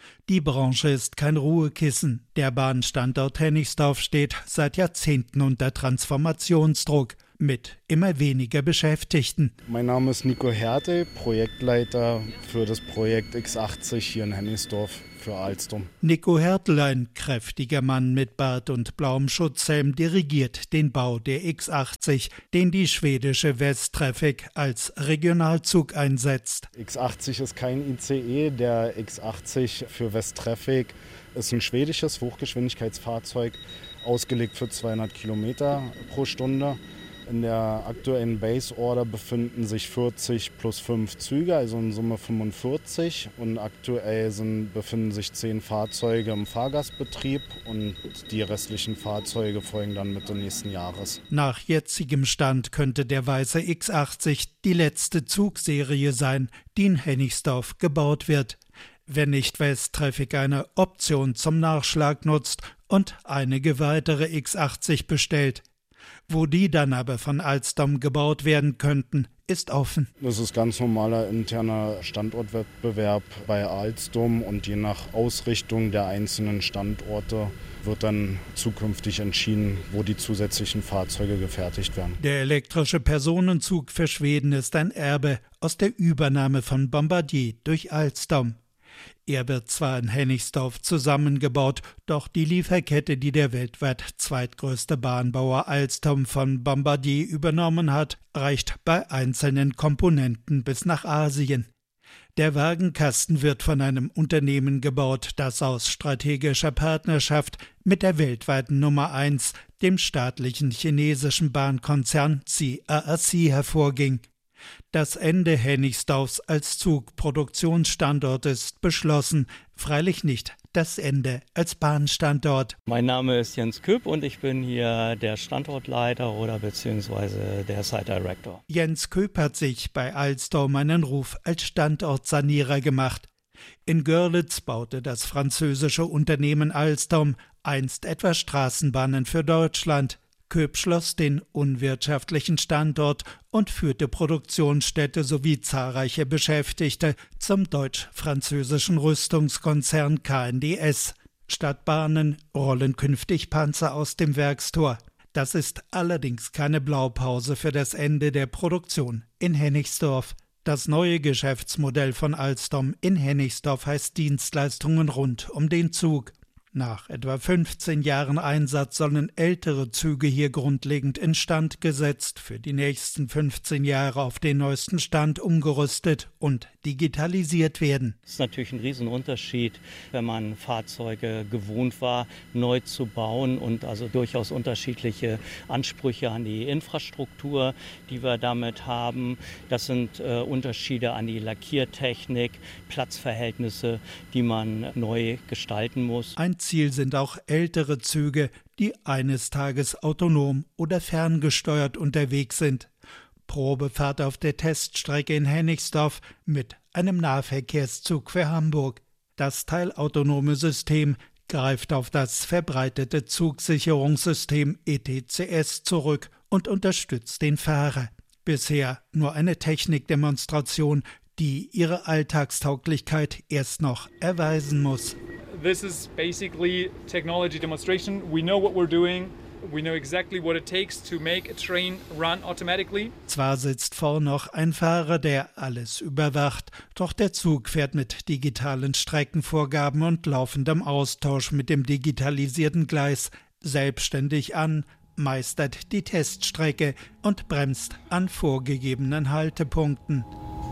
Die Branche ist kein Ruhekissen. Der Bahnstandort Hennigsdorf steht seit Jahrzehnten unter Transformationsdruck mit immer weniger Beschäftigten. Mein Name ist Nico Härte, Projektleiter für das Projekt X achtzig hier in Hennigsdorf für Alstom. Nico Härtel, ein kräftiger Mann mit Bart und blauem Schutzhelm, dirigiert den Bau der X achtzig, den die schwedische Västtrafik als Regionalzug einsetzt. X achtzig ist kein I C E, der X achtzig für Västtrafik ist ein schwedisches Hochgeschwindigkeitsfahrzeug, ausgelegt für zweihundert Kilometer pro Stunde. In der aktuellen Base Order befinden sich vierzig plus fünf Züge, also in Summe fünfundvierzig. Und aktuell sind, befinden sich zehn Fahrzeuge im Fahrgastbetrieb und die restlichen Fahrzeuge folgen dann Mitte nächsten Jahres. Nach jetzigem Stand könnte der weiße X achtzig die letzte Zugserie sein, die in Hennigsdorf gebaut wird, wenn nicht Västtrafik eine Option zum Nachschlag nutzt und einige weitere X achtzig bestellt. Wo die dann aber von Alstom gebaut werden könnten, ist offen. Das ist ganz normaler interner Standortwettbewerb bei Alstom und je nach Ausrichtung der einzelnen Standorte wird dann zukünftig entschieden, wo die zusätzlichen Fahrzeuge gefertigt werden. Der elektrische Personenzug für Schweden ist ein Erbe aus der Übernahme von Bombardier durch Alstom. Er wird zwar in Hennigsdorf zusammengebaut, doch die Lieferkette, die der weltweit zweitgrößte Bahnbauer Alstom von Bombardier übernommen hat, reicht bei einzelnen Komponenten bis nach Asien. Der Wagenkasten wird von einem Unternehmen gebaut, das aus strategischer Partnerschaft mit der weltweiten Nummer eins, dem staatlichen chinesischen Bahnkonzern C A A C, hervorging. Das Ende Hennigsdorfs als Zugproduktionsstandort ist beschlossen, freilich nicht das Ende als Bahnstandort. Mein Name ist Jens Köp und ich bin hier der Standortleiter oder beziehungsweise der Site Director. Jens Köp hat sich bei Alstom einen Ruf als Standortsanierer gemacht. In Görlitz baute das französische Unternehmen Alstom einst etwa Straßenbahnen für Deutschland. Köp schloss den unwirtschaftlichen Standort und führte Produktionsstätte sowie zahlreiche Beschäftigte zum deutsch-französischen Rüstungskonzern K N D S. Statt Bahnen rollen künftig Panzer aus dem Werkstor. Das ist allerdings keine Blaupause für das Ende der Produktion in Hennigsdorf. Das neue Geschäftsmodell von Alstom in Hennigsdorf heißt Dienstleistungen rund um den Zug. Nach etwa fünfzehn Jahren Einsatz sollen ältere Züge hier grundlegend instand gesetzt, für die nächsten fünfzehn Jahre auf den neuesten Stand umgerüstet und digitalisiert werden. Das ist natürlich ein Riesenunterschied, wenn man Fahrzeuge gewohnt war, neu zu bauen und also durchaus unterschiedliche Ansprüche an die Infrastruktur, die wir damit haben. Das sind äh, Unterschiede an die Lackiertechnik, Platzverhältnisse, die man neu gestalten muss. Ein Ziel sind auch ältere Züge, die eines Tages autonom oder ferngesteuert unterwegs sind. Probefahrt auf der Teststrecke in Hennigsdorf mit einem Nahverkehrszug für Hamburg. Das teilautonome System greift auf das verbreitete Zugsicherungssystem E T C S zurück und unterstützt den Fahrer. Bisher nur eine Technikdemonstration, die ihre Alltagstauglichkeit erst noch erweisen muss. This is basically technology demonstration. We know what we're doing. We know exactly what it takes to make a train run automatically. Zwar sitzt vor noch ein Fahrer, der alles überwacht, doch der Zug fährt mit digitalen Streckenvorgaben und laufendem Austausch mit dem digitalisierten Gleis selbstständig an, meistert die Teststrecke und bremst an vorgegebenen Haltepunkten.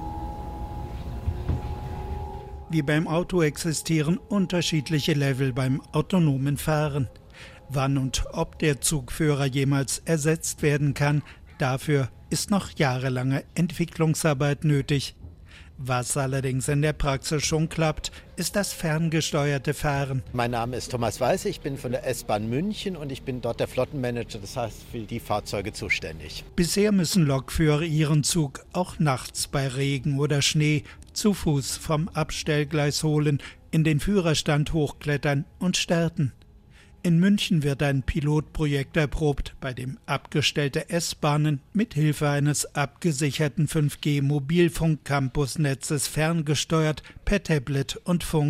Wie beim Auto existieren unterschiedliche Level beim autonomen Fahren. Wann und ob der Zugführer jemals ersetzt werden kann, dafür ist noch jahrelange Entwicklungsarbeit nötig. Was allerdings in der Praxis schon klappt, ist das ferngesteuerte Fahren. Mein Name ist Thomas Weiß, ich bin von der S-Bahn München und ich bin dort der Flottenmanager, das heißt für die Fahrzeuge zuständig. Bisher müssen Lokführer ihren Zug auch nachts bei Regen oder Schnee zu Fuß vom Abstellgleis holen, in den Führerstand hochklettern und starten. In München wird ein Pilotprojekt erprobt, bei dem abgestellte S-Bahnen mit Hilfe eines abgesicherten fünf G Mobilfunk-Campusnetzes ferngesteuert per Tablet und Funk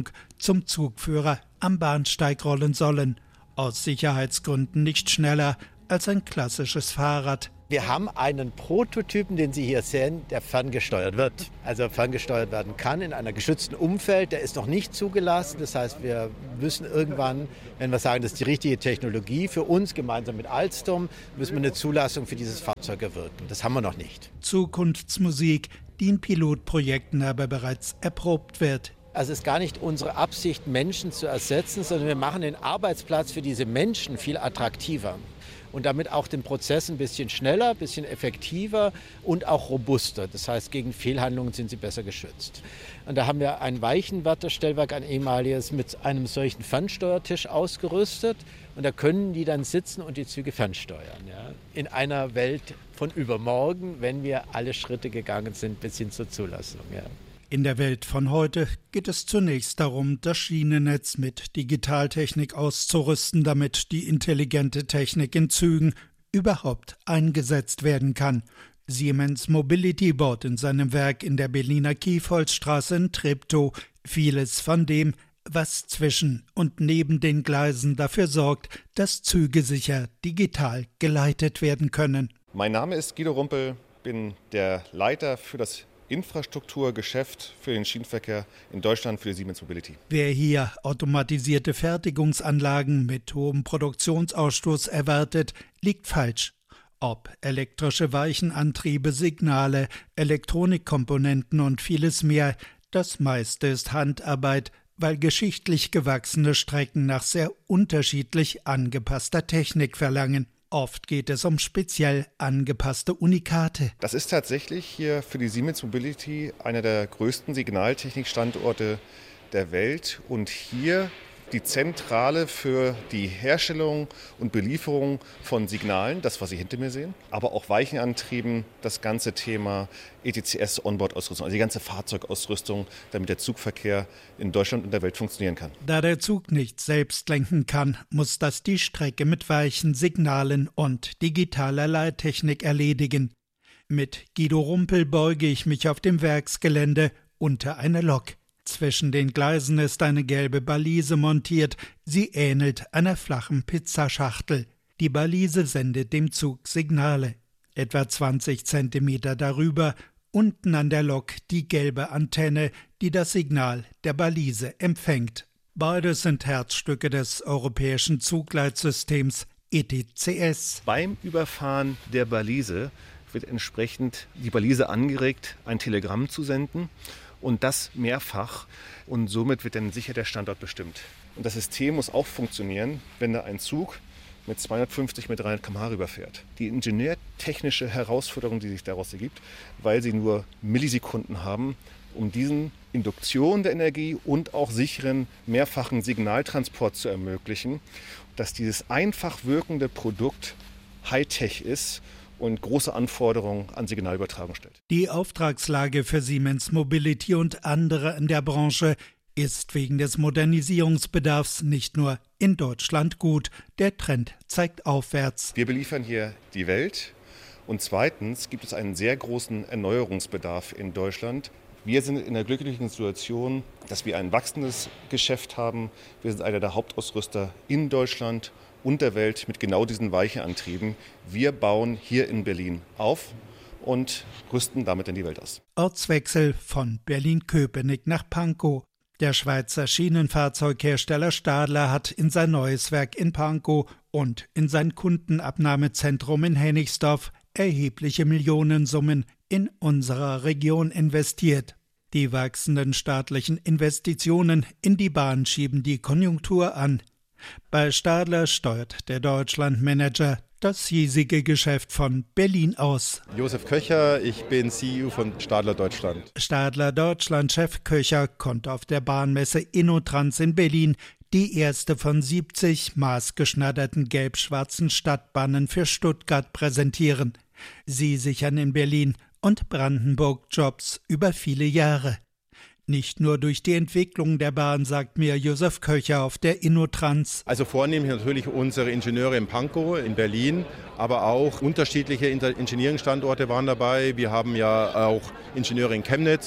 zum Zugführer am Bahnsteig rollen sollen. Aus Sicherheitsgründen nicht schneller als ein klassisches Fahrrad. Wir haben einen Prototypen, den Sie hier sehen, der ferngesteuert wird. Also ferngesteuert werden kann in einem geschützten Umfeld. Der ist noch nicht zugelassen. Das heißt, wir müssen irgendwann, wenn wir sagen, das ist die richtige Technologie für uns gemeinsam mit Alstom, müssen wir eine Zulassung für dieses Fahrzeug erwirken. Das haben wir noch nicht. Zukunftsmusik, die in Pilotprojekten aber bereits erprobt wird. Also es ist gar nicht unsere Absicht, Menschen zu ersetzen, sondern wir machen den Arbeitsplatz für diese Menschen viel attraktiver. Und damit auch den Prozess ein bisschen schneller, ein bisschen effektiver und auch robuster. Das heißt, gegen Fehlhandlungen sind sie besser geschützt. Und da haben wir ein Weichenwärterstellwerk, ein ehemaliges, mit einem solchen Fernsteuertisch ausgerüstet. Und da können die dann sitzen und die Züge fernsteuern. Ja? In einer Welt von übermorgen, wenn wir alle Schritte gegangen sind bis hin zur Zulassung. Ja. In der Welt von heute geht es zunächst darum, das Schienennetz mit Digitaltechnik auszurüsten, damit die intelligente Technik in Zügen überhaupt eingesetzt werden kann. Siemens Mobility baut in seinem Werk in der Berliner Kiefholzstraße in Treptow vieles von dem, was zwischen und neben den Gleisen dafür sorgt, dass Züge sicher digital geleitet werden können. Mein Name ist Guido Rumpel, bin der Leiter für das Infrastrukturgeschäft für den Schienenverkehr in Deutschland für die Siemens Mobility. Wer hier automatisierte Fertigungsanlagen mit hohem Produktionsausstoß erwartet, liegt falsch. Ob elektrische Weichenantriebe, Signale, Elektronikkomponenten und vieles mehr, das meiste ist Handarbeit, weil geschichtlich gewachsene Strecken nach sehr unterschiedlich angepasster Technik verlangen. Oft geht es um speziell angepasste Unikate. Das ist tatsächlich hier für die Siemens Mobility einer der größten Signaltechnikstandorte der Welt und hier die Zentrale für die Herstellung und Belieferung von Signalen, das, was Sie hinter mir sehen, aber auch Weichenantrieben, das ganze Thema E T C S-Onboard-Ausrüstung, also die ganze Fahrzeugausrüstung, damit der Zugverkehr in Deutschland und der Welt funktionieren kann. Da der Zug nicht selbst lenken kann, muss das die Strecke mit Weichen, Signalen und digitaler Leittechnik erledigen. Mit Guido Rumpel beuge ich mich auf dem Werksgelände unter eine Lok. Zwischen den Gleisen ist eine gelbe Balise montiert. Sie ähnelt einer flachen Pizzaschachtel. Die Balise sendet dem Zug Signale. Etwa zwanzig Zentimeter darüber, unten an der Lok die gelbe Antenne, die das Signal der Balise empfängt. Beides sind Herzstücke des europäischen Zugleitsystems E T C S. Beim Überfahren der Balise wird entsprechend die Balise angeregt, ein Telegramm zu senden. Und das mehrfach. Und somit wird dann sicher der Standort bestimmt. Und das System muss auch funktionieren, wenn da ein Zug mit zweihundertfünfzig, mit dreihundert Kilometer pro Stunde rüberfährt. Die ingenieurtechnische Herausforderung, die sich daraus ergibt, weil sie nur Millisekunden haben, um diesen Induktion der Energie und auch sicheren mehrfachen Signaltransport zu ermöglichen, dass dieses einfach wirkende Produkt Hightech ist und große Anforderungen an Signalübertragung stellt. Die Auftragslage für Siemens Mobility und andere in der Branche ist wegen des Modernisierungsbedarfs nicht nur in Deutschland gut. Der Trend zeigt aufwärts. Wir beliefern hier die Welt und zweitens gibt es einen sehr großen Erneuerungsbedarf in Deutschland. Wir sind in der glücklichen Situation, dass wir ein wachsendes Geschäft haben. Wir sind einer der Hauptausrüster in Deutschland und der Welt mit genau diesen Weichenantrieben. Wir bauen hier in Berlin auf und rüsten damit in die Welt aus. Ortswechsel von Berlin-Köpenick nach Pankow. Der Schweizer Schienenfahrzeughersteller Stadler hat in sein neues Werk in Pankow und in sein Kundenabnahmezentrum in Hennigsdorf erhebliche Millionensummen in unserer Region investiert. Die wachsenden staatlichen Investitionen in die Bahn schieben die Konjunktur an. Bei Stadler steuert der Deutschlandmanager das hiesige Geschäft von Berlin aus. Josef Köcher, ich bin C E O von Stadler Deutschland. Stadler Deutschland-Chef Köcher konnte auf der Bahnmesse InnoTrans in Berlin die erste von siebzig maßgeschneiderten gelb-schwarzen Stadtbahnen für Stuttgart präsentieren. Sie sichern in Berlin und Brandenburg Jobs über viele Jahre. Nicht nur durch die Entwicklung der Bahn, sagt mir Josef Köcher auf der InnoTrans. Also vornehmlich natürlich unsere Ingenieure in Pankow, in Berlin, aber auch unterschiedliche Engineering-Standorte waren dabei. Wir haben ja auch Ingenieure in Chemnitz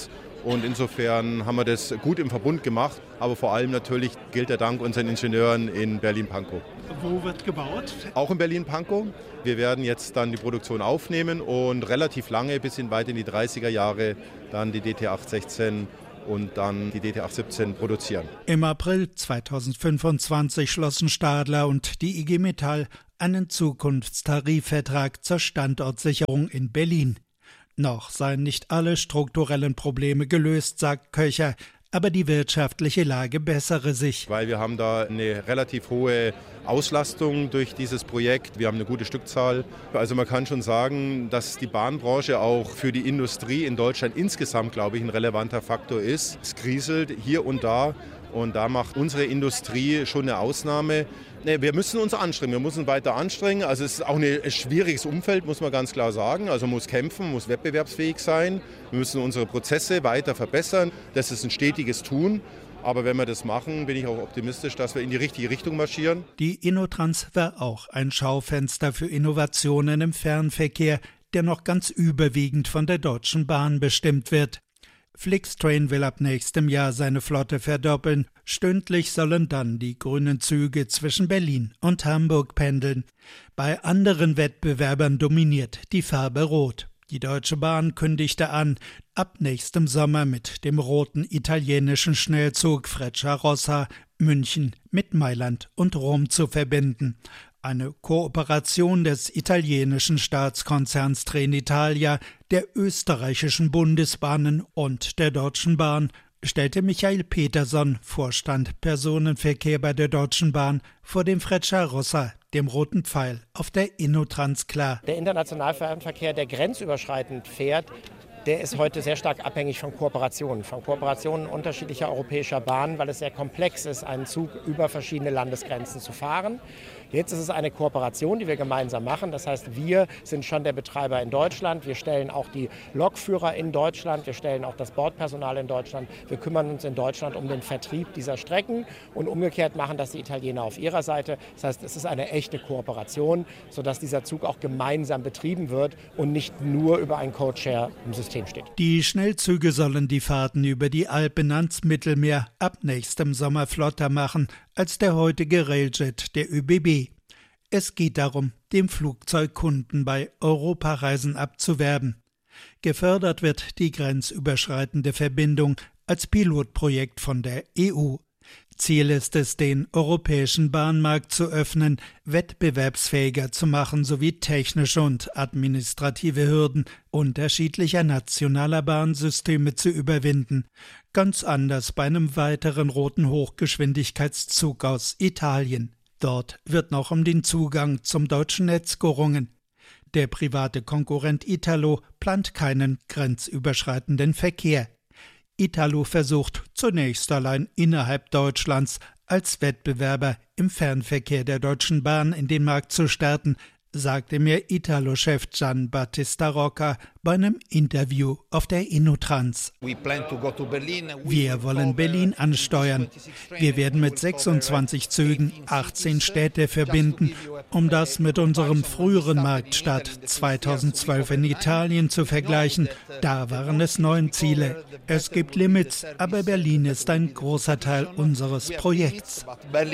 Und insofern haben wir das gut im Verbund gemacht. Aber vor allem natürlich gilt der Dank unseren Ingenieuren in Berlin-Pankow. Wo wird gebaut? Auch in Berlin-Pankow. Wir werden jetzt dann die Produktion aufnehmen und relativ lange, bis in weit in die dreißiger Jahre, dann die D T acht sechzehn und dann die D T acht siebzehn produzieren. Im April zweitausendfünfundzwanzig schlossen Stadler und die I G Metall einen Zukunftstarifvertrag zur Standortsicherung in Berlin. Noch seien nicht alle strukturellen Probleme gelöst, sagt Köcher, aber die wirtschaftliche Lage bessere sich. Weil wir haben da eine relativ hohe Auslastung durch dieses Projekt. Wir haben eine gute Stückzahl. Also man kann schon sagen, dass die Bahnbranche auch für die Industrie in Deutschland insgesamt, glaube ich, ein relevanter Faktor ist. Es kriselt hier und da und da macht unsere Industrie schon eine Ausnahme. Nee, wir müssen uns anstrengen, wir müssen weiter anstrengen. Also es ist auch ein schwieriges Umfeld, muss man ganz klar sagen. Also man muss kämpfen, muss wettbewerbsfähig sein. Wir müssen unsere Prozesse weiter verbessern. Das ist ein stetiges Tun. Aber wenn wir das machen, bin ich auch optimistisch, dass wir in die richtige Richtung marschieren. Die Innotrans war auch ein Schaufenster für Innovationen im Fernverkehr, der noch ganz überwiegend von der Deutschen Bahn bestimmt wird. Flixtrain will ab nächstem Jahr seine Flotte verdoppeln. Stündlich sollen dann die grünen Züge zwischen Berlin und Hamburg pendeln. Bei anderen Wettbewerbern dominiert die Farbe Rot. Die Deutsche Bahn kündigte an, ab nächstem Sommer mit dem roten italienischen Schnellzug Frecciarossa München mit Mailand und Rom zu verbinden. Eine Kooperation des italienischen Staatskonzerns Trenitalia, der österreichischen Bundesbahnen und der Deutschen Bahn, stellte Michael Peterson, Vorstand Personenverkehr bei der Deutschen Bahn, vor dem Frecciarossa, dem roten Pfeil, auf der Innotrans klar. Der Internationalfernverkehr, der grenzüberschreitend fährt, der ist heute sehr stark abhängig von Kooperationen, von Kooperationen unterschiedlicher europäischer Bahnen, weil es sehr komplex ist, einen Zug über verschiedene Landesgrenzen zu fahren. Jetzt ist es eine Kooperation, die wir gemeinsam machen. Das heißt, wir sind schon der Betreiber in Deutschland. Wir stellen auch die Lokführer in Deutschland. Wir stellen auch das Bordpersonal in Deutschland. Wir kümmern uns in Deutschland um den Vertrieb dieser Strecken. Und umgekehrt machen das die Italiener auf ihrer Seite. Das heißt, es ist eine echte Kooperation, sodass dieser Zug auch gemeinsam betrieben wird und nicht nur über ein Codeshare im System steht. Die Schnellzüge sollen die Fahrten über die Alpen ans Mittelmeer ab nächstem Sommer flotter machen als der heutige Railjet der Ö B B. Es geht darum, dem Flugzeugkunden bei Europareisen abzuwerben. Gefördert wird die grenzüberschreitende Verbindung als Pilotprojekt von der E U. Ziel ist es, den europäischen Bahnmarkt zu öffnen, wettbewerbsfähiger zu machen sowie technische und administrative Hürden unterschiedlicher nationaler Bahnsysteme zu überwinden. Ganz anders bei einem weiteren roten Hochgeschwindigkeitszug aus Italien. Dort wird noch um den Zugang zum deutschen Netz gerungen. Der private Konkurrent Italo plant keinen grenzüberschreitenden Verkehr. Italo versucht zunächst allein innerhalb Deutschlands als Wettbewerber im Fernverkehr der Deutschen Bahn in den Markt zu starten, sagte mir Italo-Chef Gian Battista Rocca bei einem Interview auf der Innotrans. Wir wollen Berlin ansteuern. Wir werden mit sechsundzwanzig Zügen achtzehn Städte verbinden, um das mit unserem früheren Marktstart zweitausendzwölf in Italien zu vergleichen. Da waren es neun Ziele. Es gibt Limits, aber Berlin ist ein großer Teil unseres Projekts.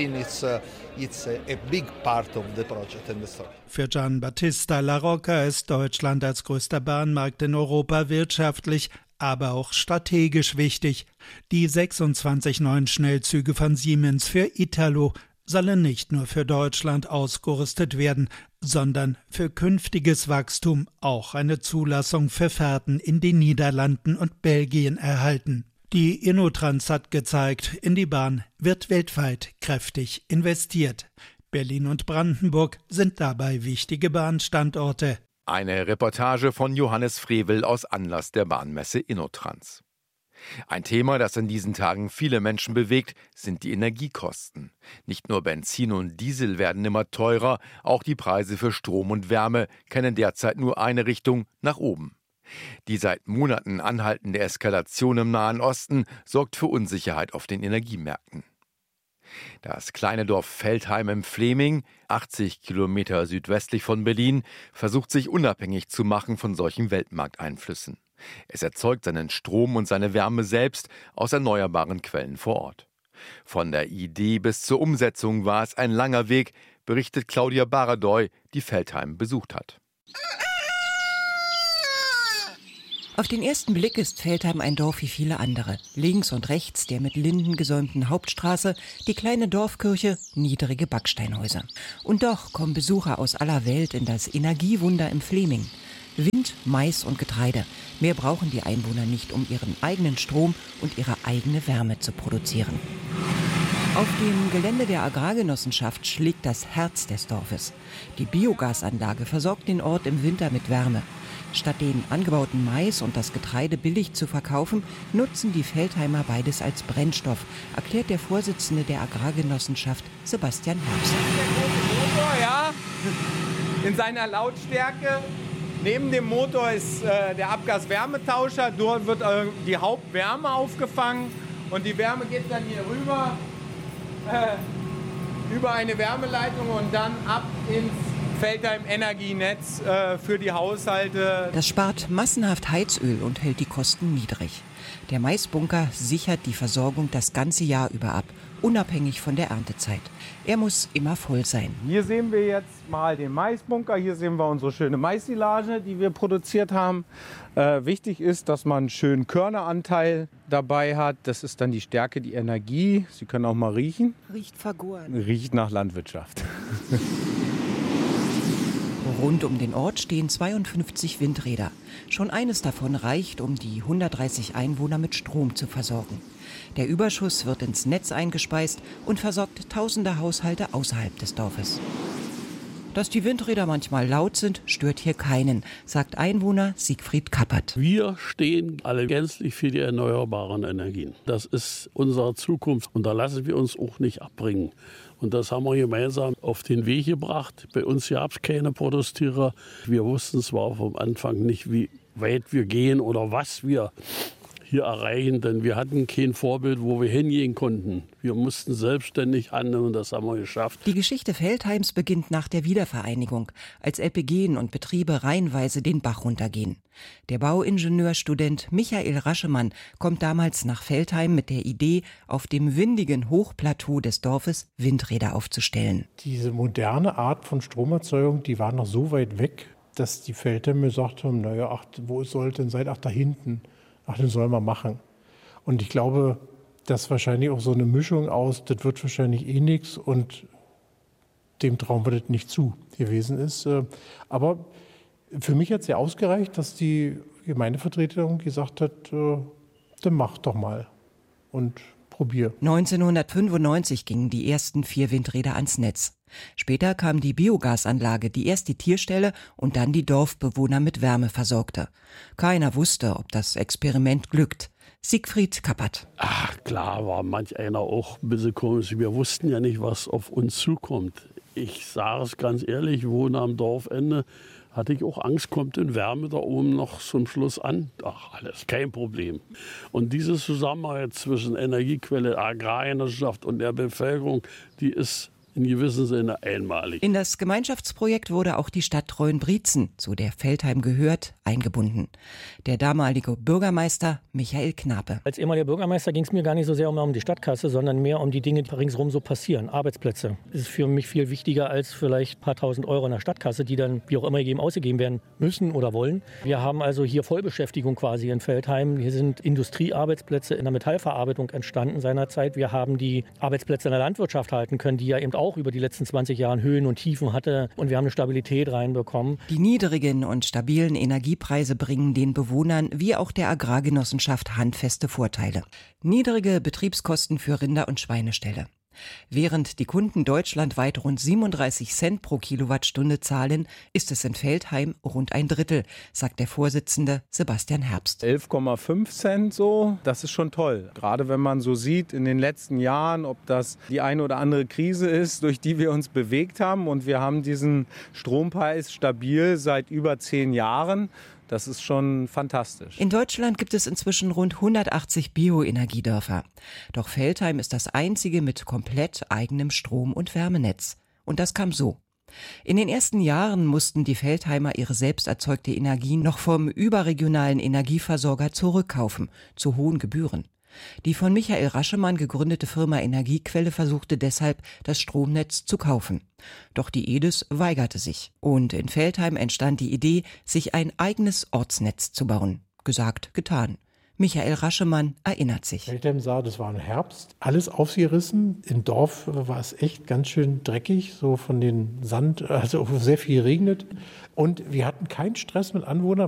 Für Gian Battista La Rocca ist Deutschland als größter Bahnmarkt in Europa wirtschaftlich, aber auch strategisch wichtig. Die sechsundzwanzig neuen Schnellzüge von Siemens für Italo sollen nicht nur für Deutschland ausgerüstet werden, sondern für künftiges Wachstum auch eine Zulassung für Fahrten in den Niederlanden und Belgien erhalten. Die Innotrans hat gezeigt, in die Bahn wird weltweit kräftig investiert. Berlin und Brandenburg sind dabei wichtige Bahnstandorte. Eine Reportage von Johannes Frevel aus Anlass der Bahnmesse Innotrans. Ein Thema, das in diesen Tagen viele Menschen bewegt, sind die Energiekosten. Nicht nur Benzin und Diesel werden immer teurer, auch die Preise für Strom und Wärme kennen derzeit nur eine Richtung, nach oben. Die seit Monaten anhaltende Eskalation im Nahen Osten sorgt für Unsicherheit auf den Energiemärkten. Das kleine Dorf Veltheim im Fläming, achtzig Kilometer südwestlich von Berlin, versucht sich unabhängig zu machen von solchen Weltmarkteinflüssen. Es erzeugt seinen Strom und seine Wärme selbst aus erneuerbaren Quellen vor Ort. Von der Idee bis zur Umsetzung war es ein langer Weg, berichtet Claudia Baradoy, die Veltheim besucht hat. Auf den ersten Blick ist Veltheim ein Dorf wie viele andere. Links und rechts der mit Linden gesäumten Hauptstraße, die kleine Dorfkirche, niedrige Backsteinhäuser. Und doch kommen Besucher aus aller Welt in das Energiewunder im Fleming. Wind, Mais und Getreide. Mehr brauchen die Einwohner nicht, um ihren eigenen Strom und ihre eigene Wärme zu produzieren. Auf dem Gelände der Agrargenossenschaft schlägt das Herz des Dorfes. Die Biogasanlage versorgt den Ort im Winter mit Wärme. Statt den angebauten Mais und das Getreide billig zu verkaufen, nutzen die Veltheimer beides als Brennstoff, erklärt der Vorsitzende der Agrargenossenschaft, Sebastian Herbst. Der Motor, ja, in seiner Lautstärke. Neben dem Motor ist äh, der Abgaswärmetauscher. Dort wird äh, die Hauptwärme aufgefangen und die Wärme geht dann hier rüber äh, über eine Wärmeleitung und dann ab ins Veltheim Energienetz äh, für die Haushalte. Das spart massenhaft Heizöl und hält die Kosten niedrig. Der Maisbunker sichert die Versorgung das ganze Jahr über ab, unabhängig von der Erntezeit. Er muss immer voll sein. Hier sehen wir jetzt mal den Maisbunker. Hier sehen wir unsere schöne Maissilage, die wir produziert haben. Äh, wichtig ist, dass man einen schönen Körneranteil dabei hat. Das ist dann die Stärke, die Energie. Sie können auch mal riechen. Riecht vergoren. Riecht nach Landwirtschaft. Rund um den Ort stehen zweiundfünfzig Windräder. Schon eines davon reicht, um die hundertdreißig Einwohner mit Strom zu versorgen. Der Überschuss wird ins Netz eingespeist und versorgt tausende Haushalte außerhalb des Dorfes. Dass die Windräder manchmal laut sind, stört hier keinen, sagt Einwohner Siegfried Kappert. Wir stehen alle gänzlich für die erneuerbaren Energien. Das ist unsere Zukunft und da lassen wir uns auch nicht abbringen. Und das haben wir gemeinsam auf den Weg gebracht. Bei uns gab es keine Protestierer. Wir wussten zwar vom Anfang nicht, wie weit wir gehen oder was wir hier erreichen, denn wir hatten kein Vorbild, wo wir hingehen konnten. Wir mussten selbstständig handeln und das haben wir geschafft. Die Geschichte Veltheims beginnt nach der Wiedervereinigung, als L P G und Betriebe reihenweise den Bach runtergehen. Der Bauingenieurstudent Michael Raschemann kommt damals nach Veltheim mit der Idee, auf dem windigen Hochplateau des Dorfes Windräder aufzustellen. Diese moderne Art von Stromerzeugung, die war noch so weit weg, dass die Veltheimer gesagt haben, naja, ach, wo soll es denn sein? Ach, da hinten. Ach, den soll man machen. Und ich glaube, das ist wahrscheinlich auch so eine Mischung aus, das wird wahrscheinlich eh nichts und dem trauen wir das nicht zu gewesen ist. Aber für mich hat es ja ausgereicht, dass die Gemeindevertreterin gesagt hat, dann mach doch mal und probier. neunzehnhundertfünfundneunzig gingen die ersten vier Windräder ans Netz. Später kam die Biogasanlage, die erst die Tierställe und dann die Dorfbewohner mit Wärme versorgte. Keiner wusste, ob das Experiment glückt. Siegfried Kappert. Ach, klar war manch einer auch ein bisschen komisch. Wir wussten ja nicht, was auf uns zukommt. Ich sage es ganz ehrlich, ich wohne am Dorfende. Hatte ich auch Angst, kommt denn Wärme da oben noch zum Schluss an? Ach, alles kein Problem. Und diese Zusammenarbeit zwischen Energiequelle, Agrargenossenschaft und der Bevölkerung, die ist in gewissem Sinne einmalig. In das Gemeinschaftsprojekt wurde auch die Stadt Treuenbrietzen, zu der Veltheim gehört, eingebunden. Der damalige Bürgermeister Michael Knape. Als ehemaliger Bürgermeister ging es mir gar nicht so sehr um, um die Stadtkasse, sondern mehr um die Dinge, die ringsherum so passieren. Arbeitsplätze. Das ist für mich viel wichtiger als vielleicht ein paar tausend Euro in der Stadtkasse, die dann wie auch immer gegeben ausgegeben werden müssen oder wollen. Wir haben also hier Vollbeschäftigung quasi in Veltheim. Hier sind Industriearbeitsplätze in der Metallverarbeitung entstanden seinerzeit. Wir haben die Arbeitsplätze in der Landwirtschaft halten können, die ja eben auch über die letzten zwanzig Jahre Höhen und Tiefen hatte. Und wir haben eine Stabilität reinbekommen. Die niedrigen und stabilen Energiepreise bringen den Bewohnern wie auch der Agrargenossenschaft handfeste Vorteile. Niedrige Betriebskosten für Rinder- und Schweineställe. Während die Kunden deutschlandweit rund siebenunddreißig Cent pro Kilowattstunde zahlen, ist es in Veltheim rund ein Drittel, sagt der Vorsitzende Sebastian Herbst. elf Komma fünf Cent so, das ist schon toll. Gerade wenn man so sieht in den letzten Jahren, ob das die eine oder andere Krise ist, durch die wir uns bewegt haben. Und wir haben diesen Strompreis stabil seit über zehn Jahren. Das ist schon fantastisch. In Deutschland gibt es inzwischen rund hundertachtzig Bioenergiedörfer. Doch Veltheim ist das einzige mit komplett eigenem Strom- und Wärmenetz. Und das kam so. In den ersten Jahren mussten die Veltheimer ihre selbst erzeugte Energie noch vom überregionalen Energieversorger zurückkaufen, zu hohen Gebühren. Die von Michael Raschemann gegründete Firma Energiequelle versuchte deshalb, das Stromnetz zu kaufen. Doch die E D I S weigerte sich. Und in Veltheim entstand die Idee, sich ein eigenes Ortsnetz zu bauen. Gesagt, getan. Michael Raschemann erinnert sich. Veltheim sah, das war im Herbst, alles aufgerissen. Im Dorf war es echt ganz schön dreckig, so von den Sand, also sehr viel regnet. Und wir hatten keinen Stress mit Anwohnern.